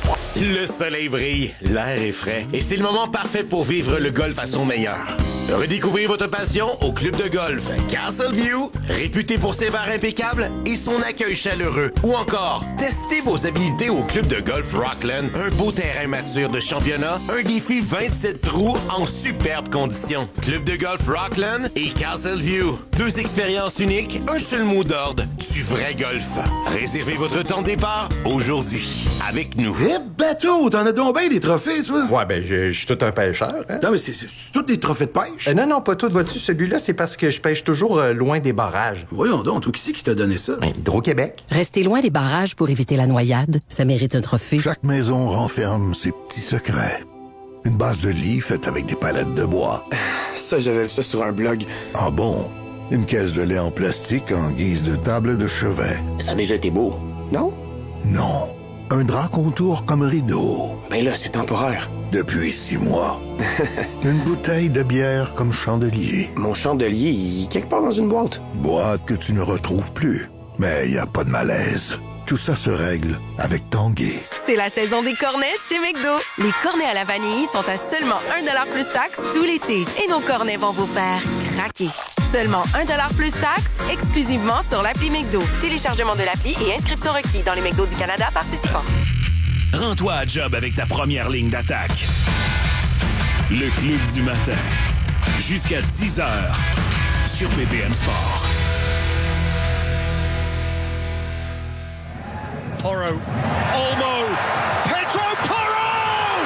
Le soleil brille, l'air est frais et c'est le moment parfait pour vivre le golf à son meilleur. Redécouvrez votre passion au club de golf Castleview, réputé pour ses bars impeccables et son accueil chaleureux. Ou encore, testez vos habilités au club de golf Rockland, un beau terrain mature de championnat, un défi 27 trous en superbes conditions. Club de golf Rockland et Castleview, 2 expériences uniques, un seul mot d'ordre, du vrai golf. Réservez votre temps de départ aujourd'hui avec nous. Eh, bateau, t'en as donc bien des trophées, toi? Ouais, ben, je suis tout un pêcheur. Hein? Non, mais c'est tous des trophées de pêche? Non, pas tout. Vois-tu, celui-là, c'est parce que je pêche toujours loin des barrages. Voyons donc, toi, qui c'est qui t'a donné ça? Hydro-Québec. Rester loin des barrages pour éviter la noyade, ça mérite un trophée. Chaque maison renferme ses petits secrets. Une base de lit faite avec des palettes de bois. Ça, j'avais vu ça sur un blog. Ah bon? Une caisse de lait en plastique en guise de table de chevet. Ça a déjà été beau, non? Non. Un drap contour comme rideau. Ben là, c'est temporaire. Depuis 6 mois. Une bouteille de bière comme chandelier. Mon chandelier, il est quelque part dans une boîte. Boîte que tu ne retrouves plus. Mais il n'y a pas de malaise. Tout ça se règle avec Tanguay. C'est la saison des cornets chez McDo. Les cornets à la vanille sont à seulement 1$ plus taxe tout l'été. Et nos cornets vont vous faire craquer. Seulement 1$ plus taxe, exclusivement sur l'appli McDo. Téléchargement de l'appli et inscription requis dans les McDo du Canada participants. Rends-toi à job avec ta première ligne d'attaque. Le Club du matin. Jusqu'à 10h sur BPM Sport. Porro, Olmo, Pedro Porro!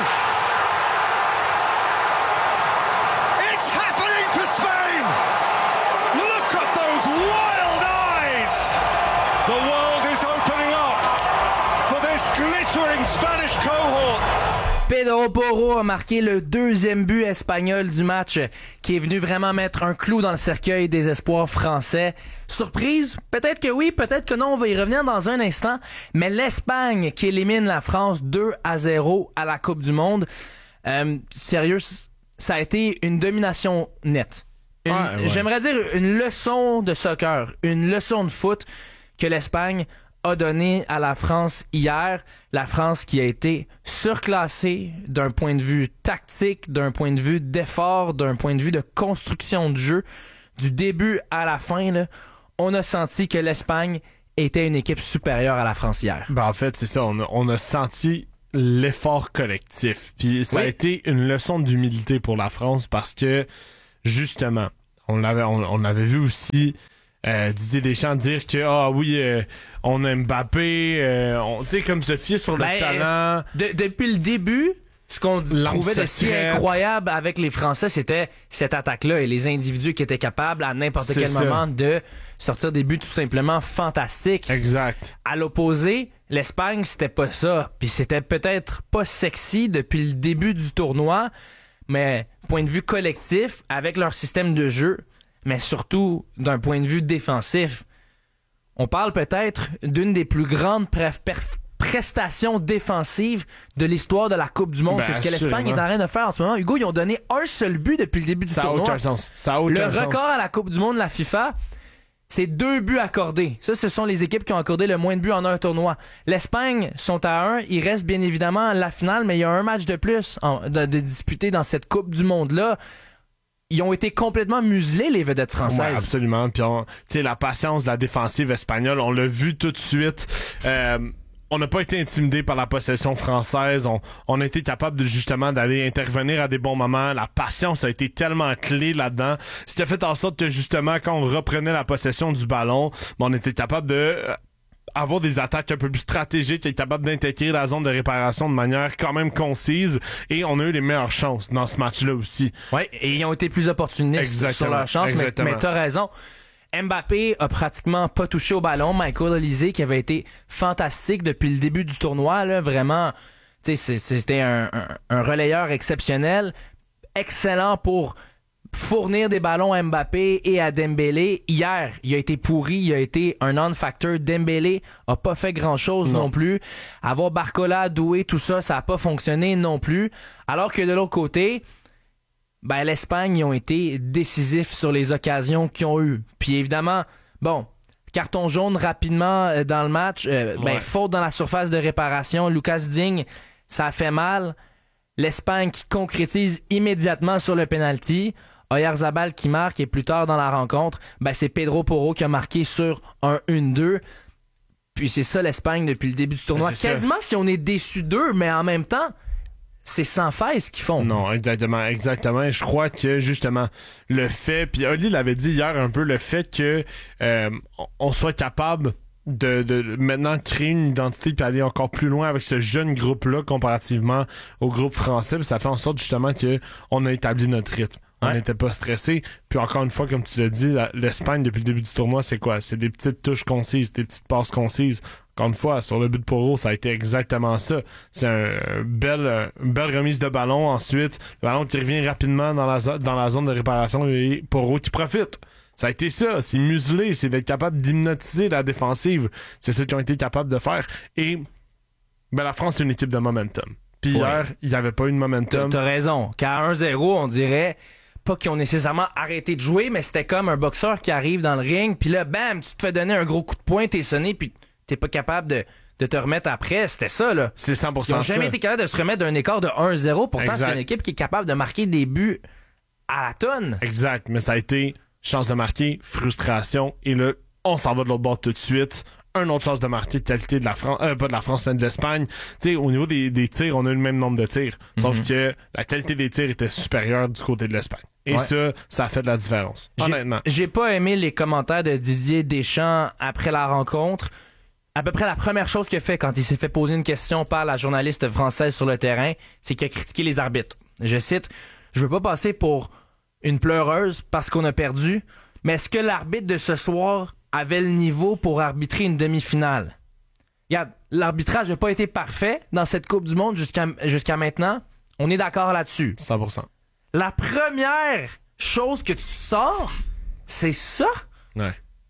It's happening for Spain! Look at those wild eyes! The world is opening up for this glittering Spanish cohort. Pedro Porro a marqué le 2e but espagnol du match, qui est venu vraiment mettre un clou dans le cercueil des espoirs français. Surprise? Peut-être que oui, peut-être que non, on va y revenir dans un instant. Mais l'Espagne qui élimine la France 2-0 à la Coupe du Monde. Sérieux, ça a été une domination nette. J'aimerais dire une leçon de soccer, une leçon de foot que l'Espagne a donné à la France hier. La France qui a été surclassée d'un point de vue tactique, d'un point de vue d'effort, d'un point de vue de construction de jeu. Du début à la fin, là, on a senti que l'Espagne était une équipe supérieure à la France hier. Ben en fait, c'est ça. On a senti l'effort collectif. Puis ça a été une leçon d'humilité pour la France parce que, justement, on avait vu aussi Didier Deschamps dire que on a Mbappé, tu sais, comme se fier sur le talent. Depuis le début, ce qu'on trouvait de si incroyable avec les Français, c'était cette attaque-là et les individus qui étaient capables à n'importe quel moment de sortir des buts tout simplement fantastiques. Exact. À l'opposé, l'Espagne, c'était pas ça. Puis c'était peut-être pas sexy depuis le début du tournoi, mais point de vue collectif, avec leur système de jeu, mais surtout d'un point de vue défensif, on parle peut-être d'une des plus grandes prestations défensives de l'histoire de la Coupe du Monde. C'est ce que l'Espagne est en train de faire en ce moment. Hugo, ils ont donné un seul but depuis le début du tournoi. Ça a aucun sens. Le record à la Coupe du Monde de la FIFA, c'est 2 buts accordés. Ça, ce sont les équipes qui ont accordé le moins de buts en un tournoi. L'Espagne sont à 1. Il reste bien évidemment la finale, mais il y a un match de plus de disputé dans cette Coupe du Monde-là. Ils ont été complètement muselés, les vedettes françaises. Ouais, absolument. Puis la patience de la défensive espagnole, on l'a vu tout de suite. On n'a pas été intimidé par la possession française. On a été capable justement d'aller intervenir à des bons moments. La patience a été tellement clé là-dedans. C'était fait en sorte que justement, quand on reprenait la possession du ballon, on était capable de avoir des attaques un peu plus stratégiques, être capable d'intégrer la zone de réparation de manière quand même concise, et on a eu les meilleures chances dans ce match-là aussi. Oui, et ils ont été plus opportunistes sur leur chance, mais t'as raison. Mbappé a pratiquement pas touché au ballon. Michael Olise, qui avait été fantastique depuis le début du tournoi, là, vraiment, c'était un relayeur exceptionnel, excellent pour fournir des ballons à Mbappé et à Dembélé. Hier, il a été pourri, il a été un non-factor. Dembélé a pas fait grand-chose non plus. Avoir Barcola, Doué, tout ça, ça a pas fonctionné non plus. Alors que de l'autre côté, l'Espagne, ils ont été décisifs sur les occasions qu'ils ont eues. Puis évidemment, carton jaune rapidement dans le match, faute dans la surface de réparation. Lucas Digne, ça a fait mal. L'Espagne qui concrétise immédiatement sur le penalty. Oyarzabal qui marque, et plus tard dans la rencontre, c'est Pedro Porro qui a marqué sur un 1-2. Puis c'est ça l'Espagne depuis le début du tournoi. Quasiment si on est déçu d'eux, mais en même temps, c'est sans faille ce qu'ils font. Non, exactement. Et je crois que justement le fait, puis Oli l'avait dit hier un peu, le fait que on soit capable de maintenant créer une identité puis aller encore plus loin avec ce jeune groupe-là comparativement au groupe français, puis ça fait en sorte justement que on a établi notre rythme. On n'était pas stressé. Puis encore une fois, comme tu l'as dit, l'Espagne, depuis le début du tournoi, c'est quoi? C'est des petites touches concises, des petites passes concises. Encore une fois, sur le but de Porro, ça a été exactement ça. C'est une belle remise de ballon. Ensuite, le ballon qui revient rapidement dans la zone de réparation et Porro qui profite. Ça a été ça. C'est muselé. C'est d'être capable d'hypnotiser la défensive. C'est ce qu'ils ont été capables de faire. Et la France, c'est une équipe de momentum. Puis hier, il n'y avait pas eu de momentum. T'as raison. Qu'à 1-0, on dirait pas qu'ils ont nécessairement arrêté de jouer, mais c'était comme un boxeur qui arrive dans le ring, puis là, bam, tu te fais donner un gros coup de poing, t'es sonné, puis t'es pas capable de te remettre après. C'était ça, là. C'est 100% Ils ont jamais été capables de se remettre d'un écart de 1-0. Pourtant, c'est une équipe qui est capable de marquer des buts à la tonne. Exact, mais ça a été chance de marquer, frustration, et là, on s'en va de l'autre bord tout de suite. Une autre chance de marquer de qualité de la France, pas de la France, mais de l'Espagne. Tu sais, au niveau des tirs, on a eu le même nombre de tirs. Sauf que la qualité des tirs était supérieure du côté de l'Espagne. Et ça a fait de la différence. Honnêtement. J'ai pas aimé les commentaires de Didier Deschamps après la rencontre. À peu près la première chose qu'il a fait quand il s'est fait poser une question par la journaliste française sur le terrain, c'est qu'il a critiqué les arbitres. Je cite, « Je veux pas passer pour une pleureuse parce qu'on a perdu, mais est-ce que l'arbitre de ce soir avait le niveau pour arbitrer une demi-finale? » Regarde, l'arbitrage n'a pas été parfait dans cette Coupe du Monde jusqu'à maintenant. On est d'accord là-dessus. 100%. La première chose que tu sors, c'est ça? Ouais.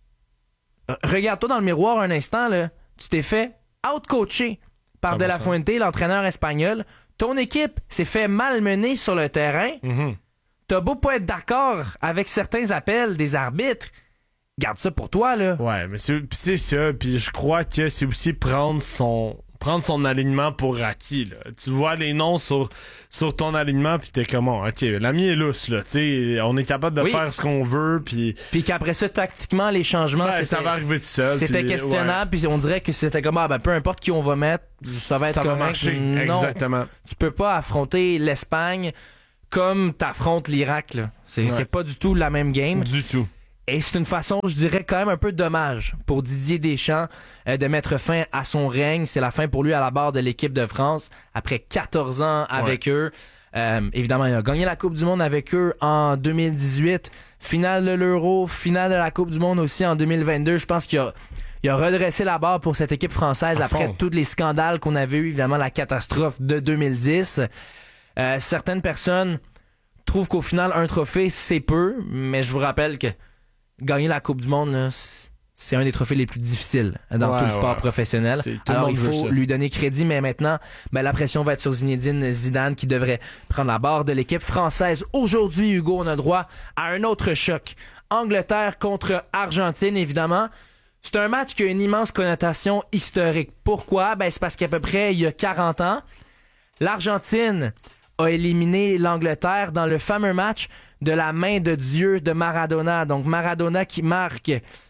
Regarde-toi dans le miroir un instant, là. Tu t'es fait out-coacher par 100%. De La Fuente, l'entraîneur espagnol. Ton équipe s'est fait malmener sur le terrain. Mm-hmm. T'as beau pas être d'accord avec certains appels des arbitres, garde ça pour toi, là. Ouais, mais c'est ça. Puis je crois que c'est aussi prendre son alignement pour acquis, là. Tu vois les noms sur ton alignement, puis t'es comme, OK, l'ami est lousse, là. Tu sais, on est capable de faire ce qu'on veut, puis qu'après ça, tactiquement, les changements, ça va arriver tout seul. C'était questionnable, puis on dirait que c'était comme, peu importe qui on va mettre, ça va être correct. Va marcher. Non, exactement. Tu peux pas affronter l'Espagne comme t'affrontes l'Irak, là. C'est pas du tout la même game. Du tout. Et c'est une façon, je dirais, quand même un peu dommage pour Didier Deschamps de mettre fin à son règne. C'est la fin pour lui à la barre de l'équipe de France après 14 ans avec eux. Évidemment, il a gagné la Coupe du Monde avec eux en 2018. Finale de l'Euro, finale de la Coupe du Monde aussi en 2022. Je pense qu'il a redressé la barre pour cette équipe française après tous les scandales qu'on avait eu, évidemment la catastrophe de 2010. Certaines personnes trouvent qu'au final, un trophée, c'est peu, mais je vous rappelle que gagner la Coupe du Monde, là, c'est un des trophées les plus difficiles dans tout le sport professionnel. Alors, il faut lui donner crédit, mais maintenant, la pression va être sur Zinedine Zidane qui devrait prendre la barre de l'équipe française. Aujourd'hui, Hugo, on a droit à un autre choc. Angleterre contre Argentine, évidemment. C'est un match qui a une immense connotation historique. Pourquoi? C'est parce qu'à peu près, il y a 40 ans, l'Argentine a éliminé l'Angleterre dans le fameux match de la main de Dieu de Maradona. Donc Maradona qui marque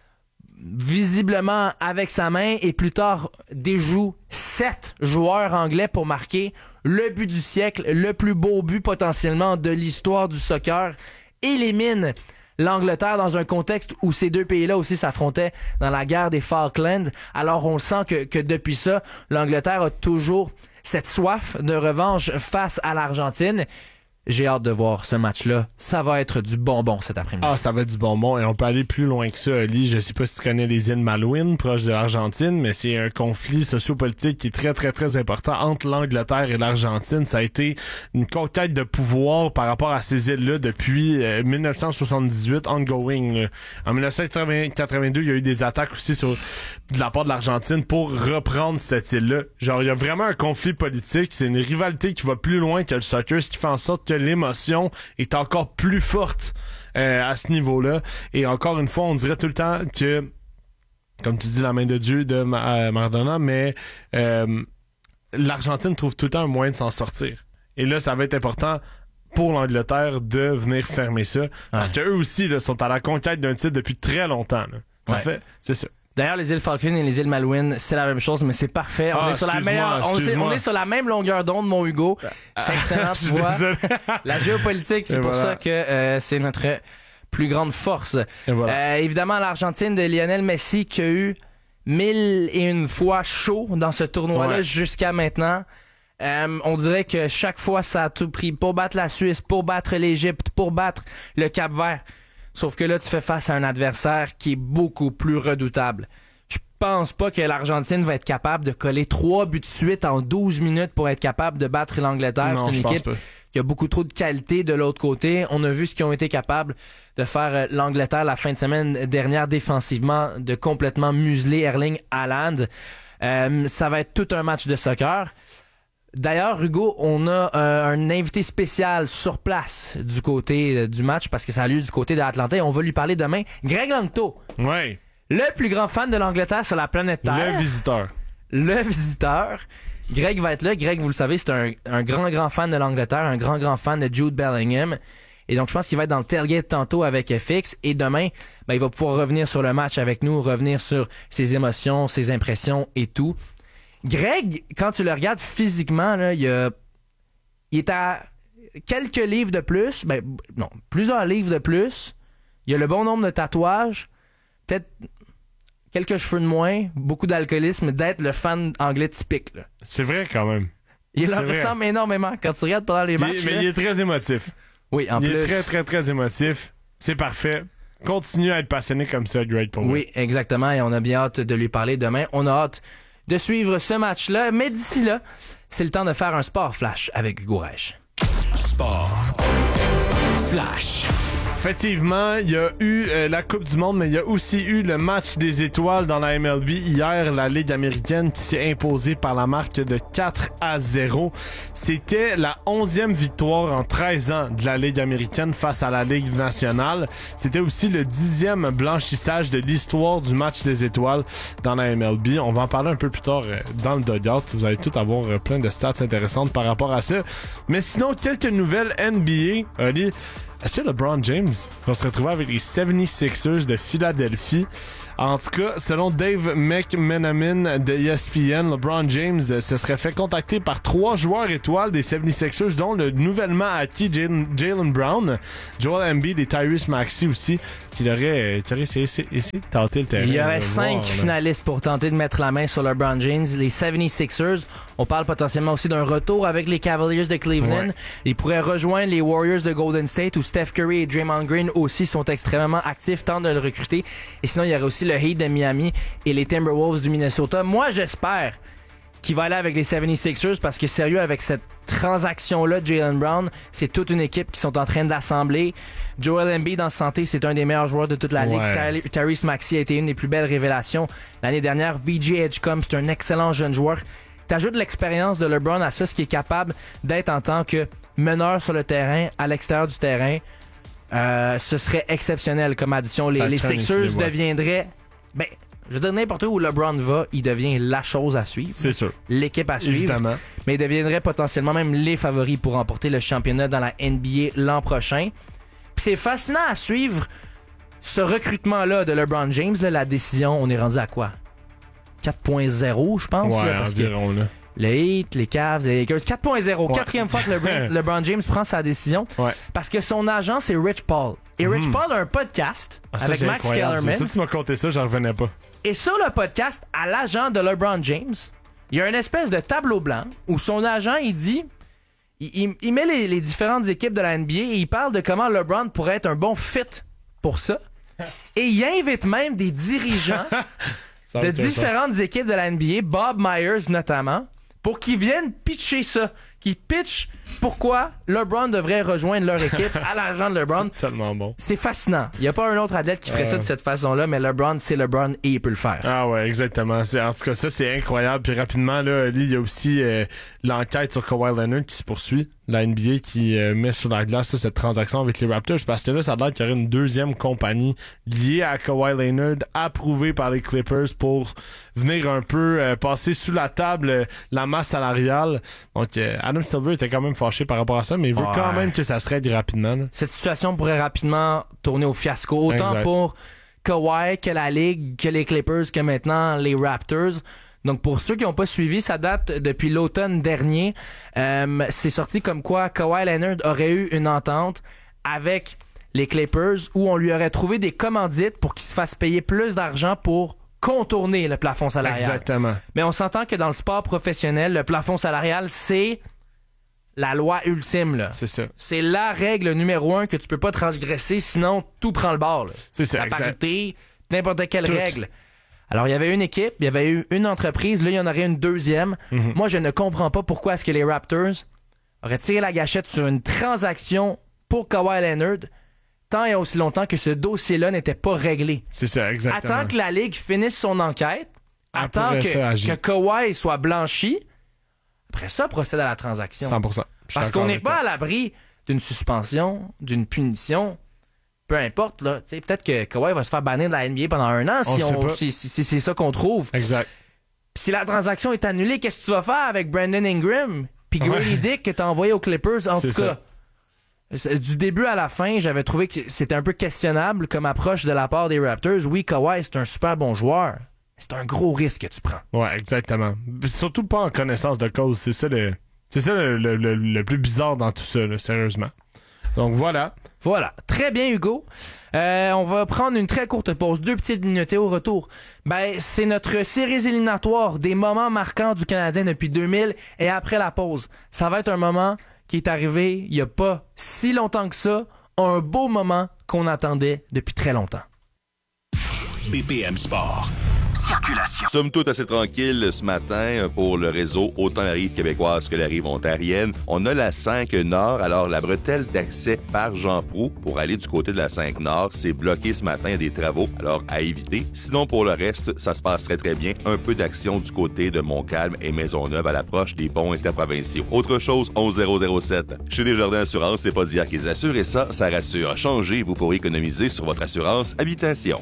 visiblement avec sa main et plus tard déjoue 7 joueurs anglais pour marquer le but du siècle, le plus beau but potentiellement de l'histoire du soccer. Élimine l'Angleterre dans un contexte où ces deux pays-là aussi s'affrontaient dans la guerre des Falklands. Alors on sent que depuis ça, l'Angleterre a toujours cette soif de revanche face à l'Argentine. J'ai hâte de voir ce match-là. Ça va être du bonbon cet après-midi. Ah, ça va être du bonbon. Et on peut aller plus loin que ça, Ali. Je sais pas si tu connais les îles Malouines, proches de l'Argentine, mais c'est un conflit sociopolitique qui est très, très, très important entre l'Angleterre et l'Argentine. Ça a été une conquête de pouvoir par rapport à ces îles-là depuis 1978, ongoing. Là. En 1982, il y a eu des attaques aussi de la part de l'Argentine pour reprendre cette île-là. Genre, il y a vraiment un conflit politique. C'est une rivalité qui va plus loin que le soccer, ce qui fait en sorte que l'émotion est encore plus forte à ce niveau-là. Et encore une fois, on dirait tout le temps que, comme tu dis, la main de Dieu de Maradona, mais l'Argentine trouve tout le temps un moyen de s'en sortir. Et là, ça va être important pour l'Angleterre de venir fermer ça. Parce qu'eux aussi là, sont à la conquête d'un titre depuis très longtemps. Là. C'est ça. D'ailleurs, les îles Falkland et les îles Malouines, c'est la même chose, mais c'est parfait. On est sur on est sur la même longueur d'onde, mon Hugo. C'est excellent, tu vois. La géopolitique, c'est pour ça que c'est notre plus grande force. Évidemment, l'Argentine de Lionel Messi qui a eu 1001 fois chaud dans ce tournoi-là jusqu'à maintenant. On dirait que chaque fois, ça a tout pris pour battre la Suisse, pour battre l'Égypte, pour battre le Cap-Vert. Sauf que là, tu fais face à un adversaire qui est beaucoup plus redoutable. Je pense pas que l'Argentine va être capable de coller 3 buts de suite en 12 minutes pour être capable de battre l'Angleterre. C'est une équipe qui a beaucoup trop de qualité de l'autre côté. On a vu ce qu'ils ont été capables de faire l'Angleterre la fin de semaine dernière défensivement, de complètement museler Erling Haaland. Ça va être tout un match de soccer. D'ailleurs, Hugo, on a un invité spécial sur place du côté du match parce que ça a lieu du côté d'Atlanta et on va lui parler demain. Greg Langto. Oui. Le plus grand fan de l'Angleterre sur la planète Terre. Le visiteur. Greg va être là. Greg, vous le savez, c'est un grand fan de l'Angleterre, un grand fan de Jude Bellingham. Et donc, je pense qu'il va être dans le tailgate tantôt avec FX. Et demain, il va pouvoir revenir sur le match avec nous, revenir sur ses émotions, ses impressions et tout. Greg, quand tu le regardes physiquement, là, il est à quelques livres de plus. Plusieurs livres de plus. Il a le bon nombre de tatouages. Peut-être quelques cheveux de moins. Beaucoup d'alcoolisme. D'être le fan anglais typique. Là. C'est vrai quand même. Il leur ressemble énormément quand tu regardes pendant les matchs. Mais il est très émotif. Oui, en plus. Il est très, très, très émotif. C'est parfait. Continue à être passionné comme ça, Greg, pour moi. Oui, exactement. Et on a bien hâte de lui parler demain. On a hâte de suivre ce match-là. Mais d'ici là, c'est le temps de faire un Sport Flash avec Hugo Reich. Sport Flash. Effectivement, il y a eu la Coupe du Monde, mais il y a aussi eu le match des étoiles dans la MLB. Hier, la Ligue américaine qui s'est imposée par la marque de 4-0. C'était la 11e victoire en 13 ans de la Ligue américaine face à la Ligue nationale. C'était aussi le 10e blanchissage de l'histoire du match des étoiles dans la MLB. On va en parler un peu plus tard dans le dugout. Vous allez tout avoir plein de stats intéressantes par rapport à ça. Mais sinon, quelques nouvelles NBA. Oli, est-ce que LeBron James va se retrouver avec les 76ers de Philadelphie? En tout cas, selon Dave McMenamin de ESPN, LeBron James se serait fait contacter par 3 joueurs étoiles des 76ers, dont le nouvellement acquis Jaylen Brown, Joel Embiid et Tyrese Maxey aussi, qui aurait essayé de tenter le terrain. Il y aurait 5 finalistes pour tenter de mettre la main sur LeBron James. Les 76ers, on parle potentiellement aussi d'un retour avec les Cavaliers de Cleveland. Ouais. Ils pourraient rejoindre les Warriors de Golden State, où Steph Curry et Draymond Green aussi sont extrêmement actifs, tentent de le recruter. Et sinon, il y aurait aussi le Heat de Miami et les Timberwolves du Minnesota. Moi, j'espère qu'il va aller avec les 76ers parce que sérieux, avec cette transaction-là de Jaylen Brown, c'est toute une équipe qui sont en train d'assembler. Joel Embiid en santé, c'est un des meilleurs joueurs de toute la ligue. Tyrese Maxey a été une des plus belles révélations l'année dernière. VJ Edgecombe, c'est un excellent jeune joueur. T'ajoutes l'expérience de LeBron à ça, ce qui est capable d'être en tant que meneur sur le terrain, à l'extérieur du terrain. Ce serait exceptionnel comme addition. Les Sixers deviendraient... Ben, je veux dire, n'importe où LeBron va, il devient la chose à suivre. C'est sûr. L'équipe à suivre. Évidemment. Mais il deviendrait potentiellement même les favoris pour remporter le championnat dans la NBA l'an prochain. Puis c'est fascinant à suivre ce recrutement-là de LeBron James. Là, la décision, on est rendu à quoi? 4.0, je pense. Ouais, là, parce environ, que là. le Heat, les Cavs, les Lakers. 4.0. Quatrième fois que LeBron James prend sa décision. Ouais. Parce que son agent, c'est Rich Paul. Et Rich Paul a un podcast avec Max Kellerman. Ça, tu m'as conté ça, j'en revenais pas. Et sur le podcast, à l'agent de LeBron James, il y a une espèce de tableau blanc où son agent, il dit... Il met les différentes équipes de la NBA et il parle de comment LeBron pourrait être un bon fit pour ça. Et il invite même des dirigeants de différentes équipes de la NBA, Bob Myers notamment, pour qu'ils viennent pitcher ça. Qu'ils pitchent pourquoi LeBron devrait rejoindre leur équipe à l'agent de LeBron. C'est tellement bon. C'est fascinant. Il n'y a pas un autre athlète qui ferait ça de cette façon-là, mais LeBron, c'est LeBron et il peut le faire. Ah ouais, exactement. En tout cas, ça, c'est incroyable. Puis rapidement, là, il y a aussi l'enquête sur Kawhi Leonard qui se poursuit. La NBA qui met sur la glace cette transaction avec les Raptors, parce que là, ça a l'air qu'il y aurait une deuxième compagnie liée à Kawhi Leonard, approuvée par les Clippers pour venir un peu passer sous la table la masse salariale. Donc, Adam Silver était quand même fâché par rapport à ça, mais il veut quand même que ça se règle rapidement. Là. Cette situation pourrait rapidement tourner au fiasco, autant pour Kawhi que la Ligue, que les Clippers, que maintenant les Raptors. Donc, pour ceux qui n'ont pas suivi, ça date depuis l'automne dernier. C'est sorti comme quoi Kawhi Leonard aurait eu une entente avec les Clippers où on lui aurait trouvé des commandites pour qu'il se fasse payer plus d'argent pour contourner le plafond salarial. Exactement. Mais on s'entend que dans le sport professionnel, le plafond salarial, c'est la loi ultime. Là. C'est ça. C'est la règle numéro 1 que tu peux pas transgresser, sinon tout prend le bord. Là. C'est ça. La parité, n'importe quelle règle. Alors, il y avait une équipe, il y avait eu une entreprise, là, il y en aurait une deuxième. Moi, je ne comprends pas pourquoi est-ce que les Raptors auraient tiré la gâchette sur une transaction pour Kawhi Leonard tant et aussi longtemps que ce dossier-là n'était pas réglé. C'est ça, exactement. Attends que la Ligue finisse son enquête, attends que Kawhi soit blanchi, après ça, procède à la transaction. 100%. Parce qu'on n'est pas à l'abri d'une suspension, d'une punition... Peu importe, là, tu sais, peut-être que Kawhi va se faire bannir de la NBA pendant 1 an si c'est ça qu'on trouve. Exact. Puis si la transaction est annulée, qu'est-ce que tu vas faire avec Brandon Ingram puis Grady Dick que t'as envoyé aux Clippers? En tout cas, du début à la fin, j'avais trouvé que c'était un peu questionnable comme approche de la part des Raptors. Oui, Kawhi, c'est un super bon joueur. C'est un gros risque que tu prends. Ouais, exactement. Surtout pas en connaissance de cause. C'est ça le plus bizarre dans tout ça, là, sérieusement. Donc voilà. Voilà. Très bien, Hugo. On va prendre une très courte pause. 2 petites minutes et au retour, c'est notre série éliminatoire des moments marquants du Canadien depuis 2000 et après la pause. Ça va être un moment qui est arrivé il n'y a pas si longtemps que ça. Un beau moment qu'on attendait depuis très longtemps. BPM Sport. Circulation. Somme toute assez tranquille ce matin pour le réseau, autant la rive québécoise que la rive ontarienne. On a la 5 Nord, alors la bretelle d'accès par Jean Proulx pour aller du côté de la 5 Nord, c'est bloqué ce matin, il y a des travaux, alors à éviter. Sinon, pour le reste, ça se passe très très bien. Un peu d'action du côté de Montcalm et Maisonneuve à l'approche des ponts interprovinciaux. Autre chose, 11007. Chez Desjardins Assurance, c'est pas d'hier qu'ils assurent et ça rassure. Changez, vous pourrez économiser sur votre assurance habitation.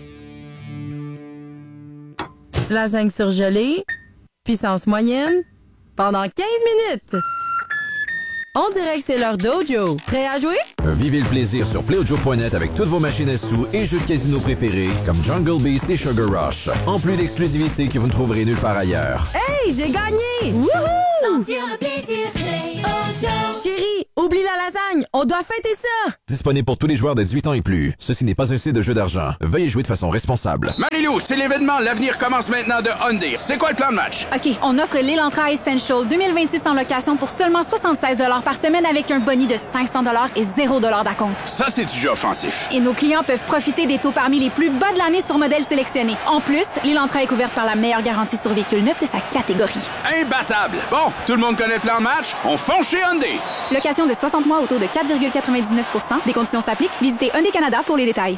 Lasagne surgelée, puissance moyenne, pendant 15 minutes. On dirait que c'est leur dojo. Prêt à jouer? Vivez le plaisir sur PlayOjo.net avec toutes vos machines à sous et jeux de casino préférés comme Jungle Beast et Sugar Rush. En plus d'exclusivités que vous ne trouverez nulle part ailleurs. Hey, j'ai gagné! Wouhou! Sentir le plaisir, PlayOjo. Chérie, oublie la lasagne, on doit fêter ça! Disponible pour tous les joueurs de 18 ans et plus. Ceci n'est pas un site de jeu d'argent. Veuillez jouer de façon responsable. Marie-Lou, c'est l'événement L'avenir commence maintenant de Hyundai. C'est quoi le plan de match? OK, on offre l'Elantra Essential 2026 en location pour seulement 76 $ par semaine avec un boni de 500 $ et 0 $ d'acompte. Ça, c'est du jeu offensif. Et nos clients peuvent profiter des taux parmi les plus bas de l'année sur modèles sélectionnés. En plus, l'Elantra est couverte par la meilleure garantie sur véhicule neuf de sa catégorie. Imbattable! Bon, tout le monde connaît le plan de match? On fonce chez Hyundai! Location de 60 mois au taux de 4,99 %. Des conditions s'appliquent. Visitez Hyundai Canada pour les détails.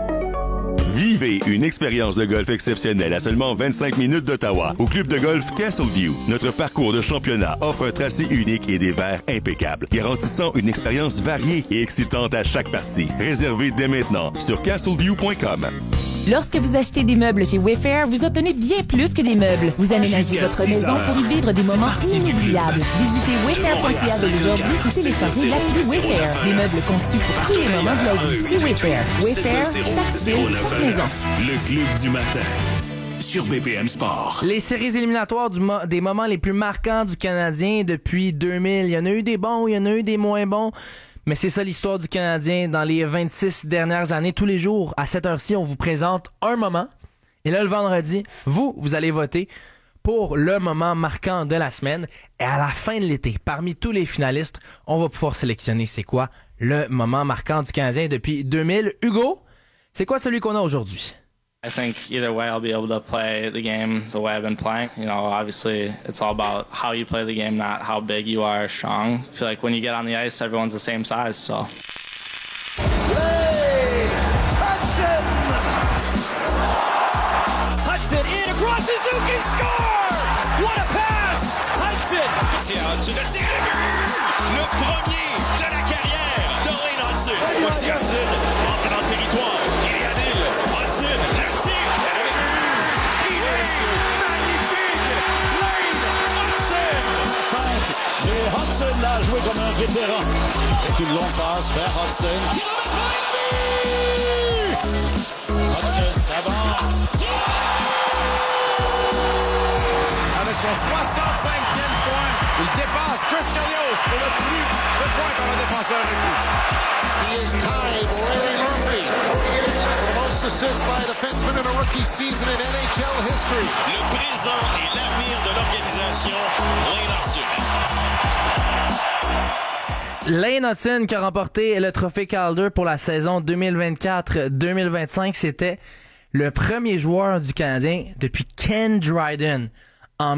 Vivez une expérience de golf exceptionnelle à seulement 25 minutes d'Ottawa au club de golf Castleview. Notre parcours de championnat offre un tracé unique et des verres impeccables, garantissant une expérience variée et excitante à chaque partie. Réservez dès maintenant sur castleview.com. Lorsque vous achetez des meubles chez Wayfair, vous obtenez bien plus que des meubles. Vous aménagez votre maison pour y vivre des moments inoubliables. Visitez wayfair.ca dès aujourd'hui ou téléchargez l'appli Wayfair. Des meubles conçus pour tous les moments de la vie. C'est Wayfair. Wayfair, chaque style, chaque maison. Le club du matin sur BPM Sport. Les séries éliminatoires des moments les plus marquants du Canadien depuis 2000. Il y en a eu des bons, il y en a eu des moins bons. Mais c'est ça l'histoire du Canadien dans les 26 dernières années. Tous les jours, à cette heure-ci, on vous présente un moment. Et là, le vendredi, vous allez voter pour le moment marquant de la semaine. Et à la fin de l'été, parmi tous les finalistes, on va pouvoir sélectionner c'est quoi le moment marquant du Canadien depuis 2000. Hugo, c'est quoi celui qu'on a aujourd'hui? I think either way I'll be able to play the game the way I've been playing. You know, obviously it's all about how you play the game, not how big you are or strong. I feel like when you get on the ice, everyone's the same size, so. Hudson in across Suzuki, score! What a pass! Hudson! Ici à Hudson, le premier de la carrière de Lane Hudson. Voici Hudson, entre dans le territoire. Il est Adil. Hudson, le tir! Il est magnifique! Lane Hudson! Et Hudson l'a joué comme un vétéran. Et une longue passe vers Hudson. Qui remet Hudson s'avance. Avec son 65e point, il dépasse Chris Chelios pour le plus de points par un défenseur recru. He is tied Larry Murphy for the most assists by a defenseman in a rookie season in NHL history. Le présent et l'avenir de l'organisation, Lane Hudson. Lane Hudson qui a remporté le trophée Calder pour la saison 2024-2025. C'était le premier joueur du Canadien depuis Ken Dryden en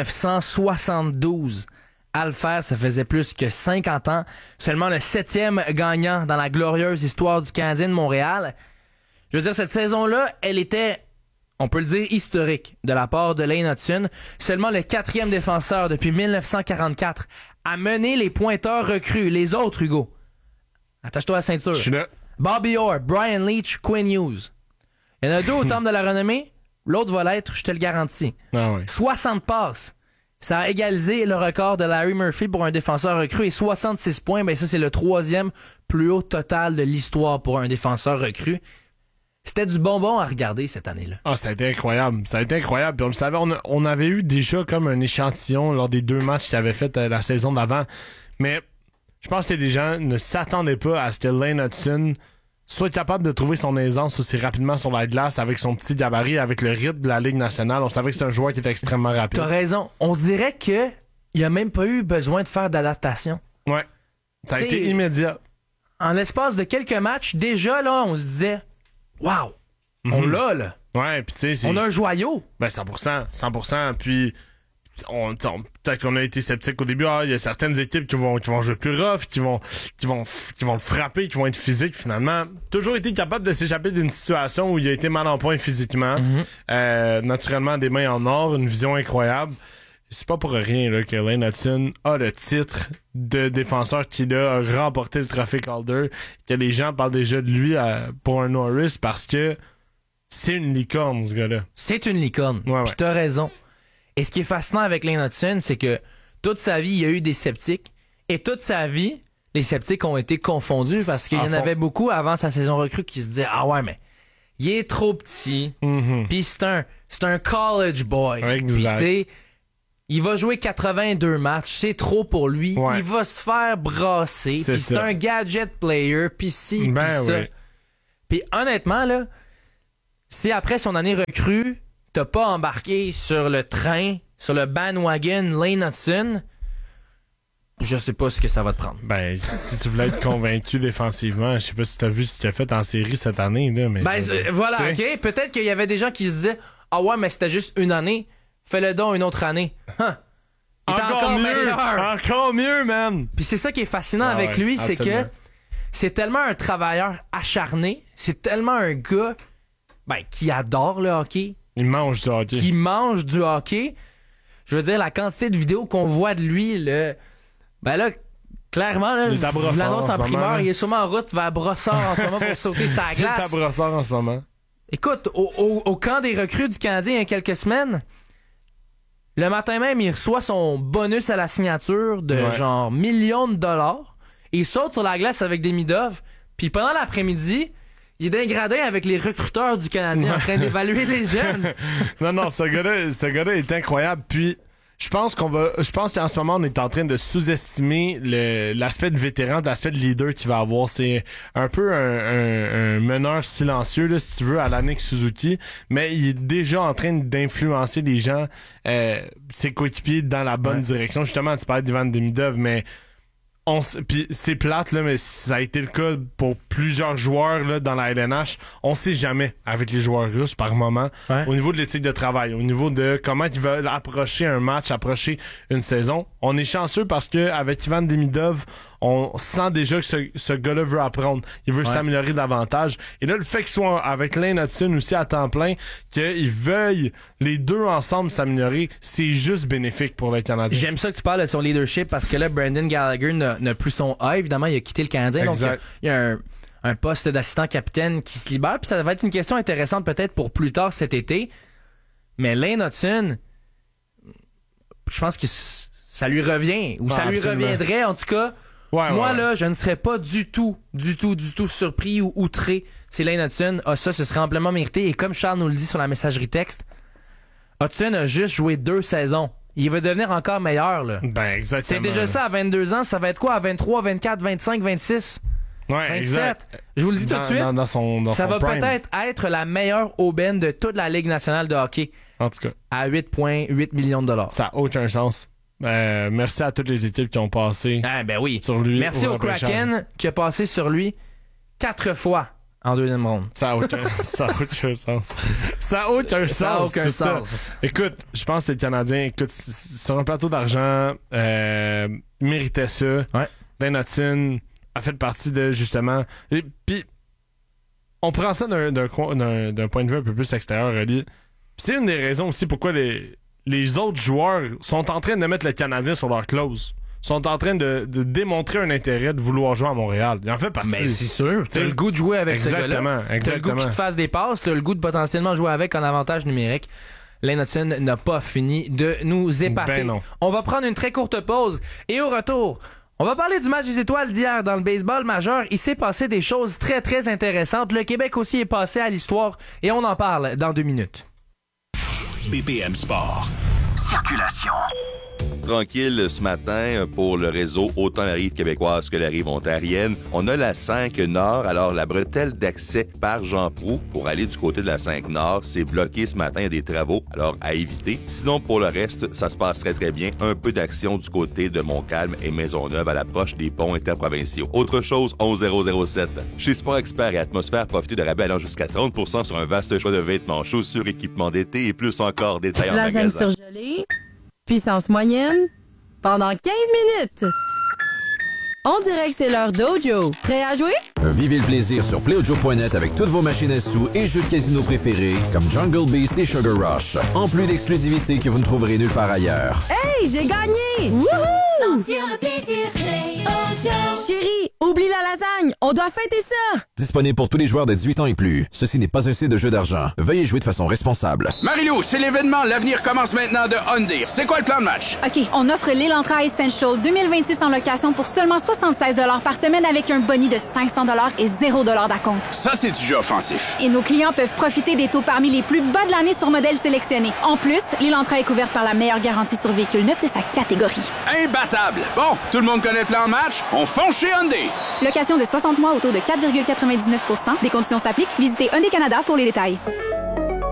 1972. À le faire, ça faisait plus que 50 ans. Seulement le 7e gagnant dans la glorieuse histoire du Canadien de Montréal. Je veux dire, cette saison-là, elle était, on peut le dire, historique de la part de Lane Hudson. Seulement le 4e défenseur depuis 1944 à mener les pointeurs recrues. Les autres, Hugo. Attache-toi à la ceinture. Je suis là. Bobby Orr, Brian Leach, Quinn Hughes. Il y en a deux au temple de la renommée. L'autre va l'être, je te le garantis. Ah ouais. 60 passes. Ça a égalisé le record de Larry Murphy pour un défenseur recru. Et 66 points, ben ça c'est le 3e plus haut total de l'histoire pour un défenseur recru. C'était du bonbon à regarder cette année-là. Ah, ça a été incroyable. Ça a été incroyable. Puis on le savait, on avait eu déjà comme un échantillon lors des 2 matchs qu'il avait fait la saison d'avant. Mais je pense que les gens ne s'attendaient pas à ce que Lane Hudson soit capable de trouver son aisance aussi rapidement sur la glace avec son petit gabarit, avec le rythme de la Ligue nationale. On savait que c'est un joueur qui était extrêmement rapide. T'as raison. On dirait que il a même pas eu besoin de faire d'adaptation. Ouais. Ça a été immédiat. En l'espace de quelques matchs, déjà là, on se disait wow! On l'a, là. Ouais, puis tu sais, on a un joyau. Ben 100%. Puis peut-être qu'on a été sceptique au début. Il y a certaines équipes qui vont jouer plus rough, qui vont le frapper, qui vont être physiques. Finalement, toujours été capable de s'échapper d'une situation où il a été mal en point physiquement. Naturellement, des mains en or, une vision incroyable. C'est pas pour rien là, que Lane Hudson a le titre de défenseur qu'il a remporté le trophée Calder, que les gens parlent déjà de lui pour un Norris parce que c'est une licorne, ce gars-là. C'est une licorne. Ouais. Puis t'as raison. Et ce qui est fascinant avec Lane Hudson, c'est que toute sa vie, il y a eu des sceptiques. Et toute sa vie, les sceptiques ont été confondus parce qu'il y en avait beaucoup avant sa saison recrue qui se disaient « Ah ouais, mais il est trop petit. Puis c'est un college boy. Puis tu sais, il va jouer 82 matchs. C'est trop pour lui. Il va se faire brasser. Puis c'est un gadget player. Puis ci, puis ça. Puis honnêtement, là, si après son année recrue, t'as pas embarqué sur le train, sur le bandwagon Lane Hutson, je sais pas ce que ça va te prendre. Ben, si tu voulais être convaincu défensivement, je sais pas si t'as vu ce qu'il a fait en série cette année, là, mais... Ben, voilà, OK. Peut-être qu'il y avait des gens qui se disaient « Ah ouais, mais c'était juste une année. Fais-le donc une autre année. » Encore mieux! Meilleur. Encore mieux, man! Puis c'est ça qui est fascinant avec lui, c'est que c'est tellement un travailleur acharné, c'est tellement un gars qui adore le hockey. Il mange du hockey. Qui mange du hockey. Je veux dire, la quantité de vidéos qu'on voit de lui, là, clairement, là, je l'annonce en primeur, il est sûrement en route vers Brossard en ce moment pour sauter sa glace. Il est à Brossard en ce moment. Écoute, au camp des recrues du Canadien il y a quelques semaines, le matin même, il reçoit son bonus à la signature de genre millions de dollars. Il saute sur la glace avec des Midov, puis pendant l'après-midi, il est dégradé avec les recruteurs du Canadien en train d'évaluer les jeunes. Non, ce gars-là est incroyable. Puis je pense qu'en ce moment, on est en train de sous-estimer l'aspect de vétéran, l'aspect de leader qu'il va avoir. C'est un peu un meneur silencieux, là, si tu veux, à l'Annick Suzuki, mais il est déjà en train d'influencer les gens, ses coéquipiers, dans la bonne direction. Justement, tu parlais d'Ivan Demidov, mais puis c'est plate, là, mais ça a été le cas pour plusieurs joueurs là, dans la LNH. On sait jamais avec les joueurs russes par moment, au niveau de l'éthique de travail, au niveau de comment ils veulent approcher un match, approcher une saison. On est chanceux parce que avec Ivan Demidov, on sent déjà que ce gars-là veut apprendre. Il veut s'améliorer davantage. Et là, le fait qu'il soit avec Lane Hutson aussi à temps plein, qu'ils veuillent les deux ensemble s'améliorer, c'est juste bénéfique pour le Canadien. J'aime ça que tu parles de son leadership parce que là, Brendan Gallagher n'a plus son A. Évidemment, il a quitté le Canadien. Exact. Donc, il y a un poste d'assistant capitaine qui se libère. Puis ça va être une question intéressante peut-être pour plus tard cet été. Mais Lane Hutson, je pense que ça lui revient. Ou ça lui reviendrait, en tout cas. Moi, là, je ne serais pas du tout surpris ou outré si Lane Hutson a ça. Ce serait amplement mérité. Et comme Charles nous le dit sur la messagerie texte, Hutson a juste joué 2 saisons. Il va devenir encore meilleur, là. Ben, exactement. C'est déjà ça à 22 ans. Ça va être quoi à 23, 24, 25, 26, 27? Exact. Je vous le dis tout de suite. Ça va prime. peut-être être la meilleure aubaine de toute la Ligue nationale de hockey. En tout cas. À 8,8 millions de dollars. Ça n'a aucun sens. Merci à toutes les équipes qui ont passé sur lui. Merci au Kraken qui a passé sur lui 4 fois en deuxième ronde. Ça a aucun sens. Ça a aucun sens. Écoute, je pense que les Canadiens, sur un plateau d'argent, méritaient ça. Lane Hutson a fait partie de, justement... Puis, on prend ça d'un point de vue un peu plus extérieur, Oli. C'est une des raisons aussi pourquoi les autres joueurs sont en train de mettre le Canadien sur leur clause. Sont en train de démontrer un intérêt de vouloir jouer à Montréal. Il en fait partie. Mais c'est sûr. T'as le goût de jouer avec ce gars-là. T'as le goût qu'il te fasse des passes. T'as le goût de potentiellement jouer avec en avantage numérique. Lane Hutson n'a pas fini de nous épater. On va prendre une très courte pause. Et au retour, on va parler du match des étoiles d'hier dans le baseball majeur. Il s'est passé des choses très, très intéressantes. Le Québec aussi est passé à l'histoire. Et on en parle dans 2 minutes. BPM Sport. Circulation. Tranquille ce matin pour le réseau, autant la rive québécoise que la rive ontarienne. On a la 5 Nord, alors la bretelle d'accès par Jean Proulx pour aller du côté de la 5 Nord, c'est bloqué ce matin, il y a des travaux, alors à éviter. Sinon, pour le reste, ça se passe très très bien. Un peu d'action du côté de Montcalm et Maisonneuve à l'approche des ponts interprovinciaux. Autre chose, 11007. Chez Sport Expert et Atmosphère, profitez de rabais allant jusqu'à 30% sur un vaste choix de vêtements, chaussures, équipements d'été et plus encore, détails en magasin. Lasagne surgelée. Puissance moyenne, pendant 15 minutes. On dirait que c'est l'heure dojo. Prêt à jouer? Vivez le plaisir sur PlayAudio.net avec toutes vos machines à sous et jeux de casino préférés comme Jungle Beast et Sugar Rush. En plus d'exclusivités que vous ne trouverez nulle part ailleurs. Hey, j'ai gagné! Wouhou! Sentir le plaisir, PlayAudio. Chérie, oublie la lasagne, on doit fêter ça! Disponible pour tous les joueurs de 18 ans et plus. Ceci n'est pas un site de jeu d'argent. Veuillez jouer de façon responsable. Marilou, c'est l'événement L'avenir commence maintenant de Hyundai. C'est quoi le plan de match? OK, on offre l'Elantra Essential 2026 en location pour seulement 76 $ par semaine avec un boni de 500 $ et 0 $ d'acompte. Ça, c'est du jeu offensif. Et nos clients peuvent profiter des taux parmi les plus bas de l'année sur modèles sélectionnés. En plus, l'Elantra est couverte par la meilleure garantie sur véhicule neuf de sa catégorie. Imbattable! Bon, tout le monde connaît le plan de match? On fonce chez Hyundai! Location de 60 mois au taux de 4,99 %. Des conditions s'appliquent. Visitez Hyundai Canada pour les détails.